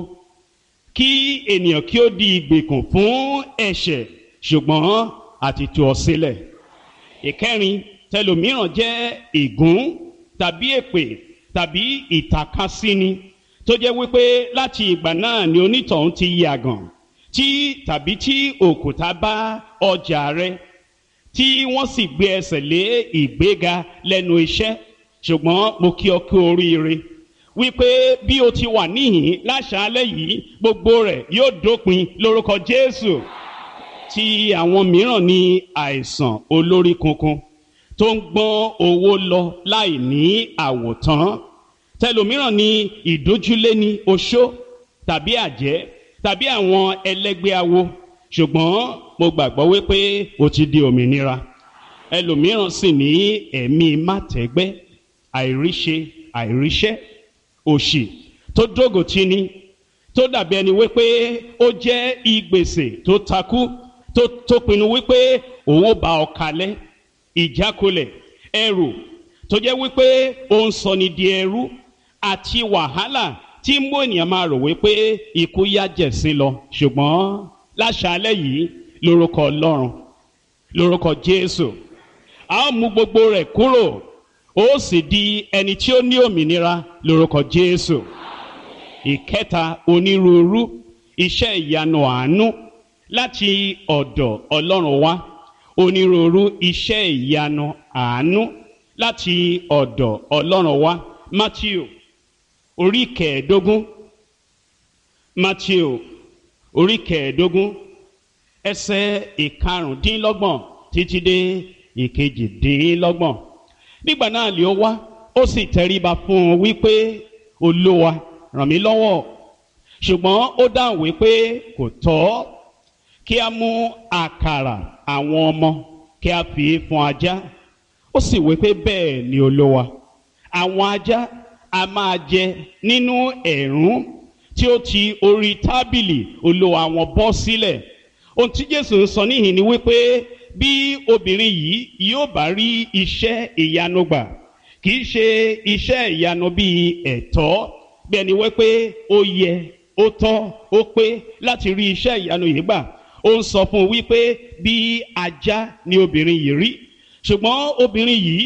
A: kí ènìyàn kí ó di ìgbèkùn fún ẹ̀ṣẹ̀, ṣùgbọ́n àti tú ọ sílẹ̀. Ìkẹrin, tẹlòmíràn jẹ́ ègún tàbí èpè tàbí ìtàkasíni, tó jẹ́ wípé láti ìgbà náà ni onítọ̀hún ti yàgàn, tàbí tí òkúta bá ọjà rẹ̀, tí wọ́n sì gbé ẹsẹ̀ lé ìgbéga lẹ́nu iṣẹ́. Ṣùgbọ́n mo kí ọ kú oríire wípé bí o ti wà níhìn láṣálẹ́ yìí, gbogbo rẹ̀ yóò dópin lórúkọ Jésù. Tí àwọn mìíràn ní àìsàn olórí kunkun tó ń gbọ́n owó lọ láì ní àwòtán, tẹlòmíràn ní ìdójúlé ní oṣó tàbí àjẹ́ tàbí àwọn ẹlẹ́gbẹ́ awo, ṣùgbọ́n mo gbàgbọ́ wípé o ti di òmìnira. Ẹlòmíràn sì ní ẹ̀mí mátẹ́gbẹ́, àìríṣe àìríṣẹ́, òṣì tó dógòtì ni, tó dàbí ẹni wípé ó jẹ́ ìgbèsè tó takú, tó pinnu wípé òun ó bá ọ kalẹ̀, ìjákulẹ̀, ẹrù tó jẹ́ wípé ó ń sọ ni di ẹrú, àti wàhálà tí mú ènìyàn máa rò wípé ikú yá jẹ̀sín lọ. Ṣùgbọ́n láṣálẹ́ yìí lórúkọ Ọlọ́run, lórúkọ Jésù, a ó mú gbogbo rẹ̀ kúrò, ó sì di ẹni tí ó ní òmìnira lórúkọ Jésù. Ìkẹta, onírúurú iṣẹ́ ìyanu àánú láti ọ̀dọ̀ Ọlọ́run wá. Onírúurú iṣẹ́ ìyanu àánú láti ọ̀dọ̀ Ọlọ́run wá. Mátíù orí kẹẹ̀ẹ́dógún, Mátíù orí kẹẹ̀ẹ́dógún ẹsẹ̀ ìkarùndínlọ́gbọ̀n títí dé ìkejìdínlọ́gbọ̀n. Nígbà náà lé ó wá, ó sì tẹríba fún un wípé, Olúwa, ràn mí lọ́wọ́. Ṣùgbọ́n ó dáhùn wípé kò tọ́ kí a mú àkàrà àwọn ọmọ kí a fi fún ajá. Ó sì wípé bẹ́ẹ̀ ni Olúwa, àwọn ajá a máa jẹ nínú ẹ̀rún tí ó ti orí tábìlì Olúwa wọn bọ́ sílẹ̀. Ohun tí Jésù ń sọ níhìn ni wípé bí obìnrin yìí yóò bá rí iṣẹ́ ìyanu gbà, kì í ṣe iṣẹ́ ìyanu bíi ẹ̀tọ́, bí ẹni wípé ó yẹ, ó tọ́, ó pé láti rí iṣẹ́ ìyanu yìí gbà. Ó ń sọ fún un wípé bí ajá ni obìnrin yìí rí. Ṣùgbọ́n obìnrin yìí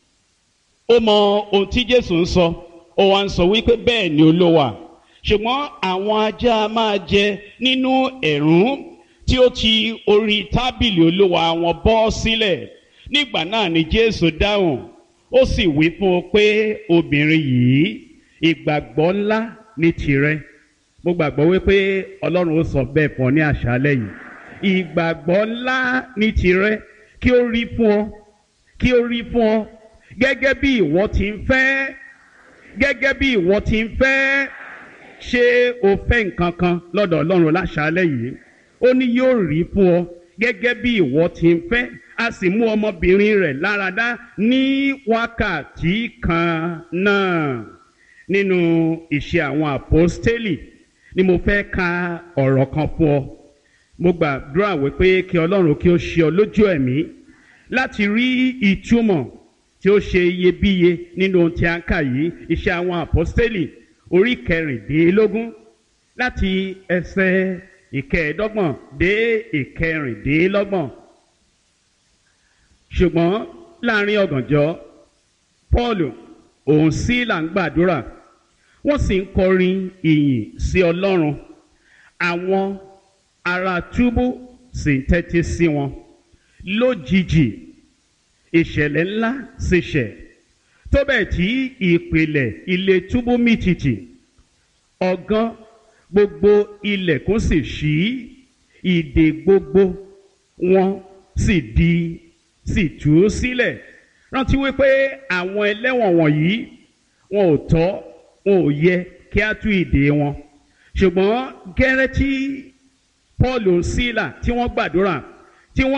A: ó mọ ohun tí Jésù ń sọ, ó wá ń sọ wípé bẹ́ẹ̀ ni Olúwa, ṣùgbọ́n àwọn ajá máa jẹ nínú ẹ̀rún tí ó ti orí tábìlì Olúwa wọn bọ́ sílẹ̀. Nígbà náà ni Jésù dáhùn, ó sì wí fún un pé, obìnrin yìí, ìgbàgbọ́ ńlá ní tirẹ̀. Mo gbàgbọ́ wípé Ọlọ́run ó sọ bẹ́ẹ̀ fún ọ ní àṣálẹ́ yìí. Ìgbàgbọ́ ńlá ní tirẹ̀, kí ó rí fún ọ, kí ó rí fún ọ gẹ́gẹ́ bí ìwọ ti ń fẹ́, gẹ́gẹ́ bí ìwọ ti ń fẹ́. Ṣé o fẹ́ nǹkan kan lọ́dọ̀ Ọlọ́run láṣálẹ́ yìí? Ó ní yóò rí fún ọ gẹ́gẹ́ bí ìwọ ti ń fẹ́. A sì mú ọmọbìnrin rẹ̀ láradá ní wákàtí kan náà. Nínú Ìṣe àwọn Àpọ́stélì ni mo fẹ́ ka ọ̀rọ̀ kan fún ọ. Mo gbàdúrà wípé kí Ọlọ́run kí ó ṣe ọ lójú ẹ̀mí láti rí ìtumọ̀ tí ó ṣe iyebíye nínú ohun tí a ń kà yìí. Ìṣe àwọn Àpọ́stélì orí kẹrìndínlógún láti ẹsẹ̀ ìkẹẹ̀ẹ́dọ́gbọ̀n dé ìkẹrìndínlọ́gbọ̀n. Ṣùgbọ́n láàrin ọ̀gànjọ́, Pọ́ọ̀lù òun Sílà ń gbàdúrà, wọ́n sì ń kọrin ìyìn sí Ọlọ́run. Àwọn ará túbú sì ń tẹ́tí sí wọn. Lójijì
B: ìṣẹ̀lẹ̀ ńlá sì ṣẹ̀ tó bẹ́ẹ̀ tí ìpìlẹ̀ ilé túbú mì tìtì ọ̀gán gbogbo ilẹ̀kùn sì ṣí ìdè gbogbo wọn sì tú sílẹ̀. Rántí wípé àwọn ẹlẹ́wọ̀n wọ̀nyí wọn ò tọ́ wọn ò yẹ kí á tú ìdè wọn, ṣùgbọ́n gẹ́rẹ́ tí Paul Sílà tí wọ́n gbàdúrà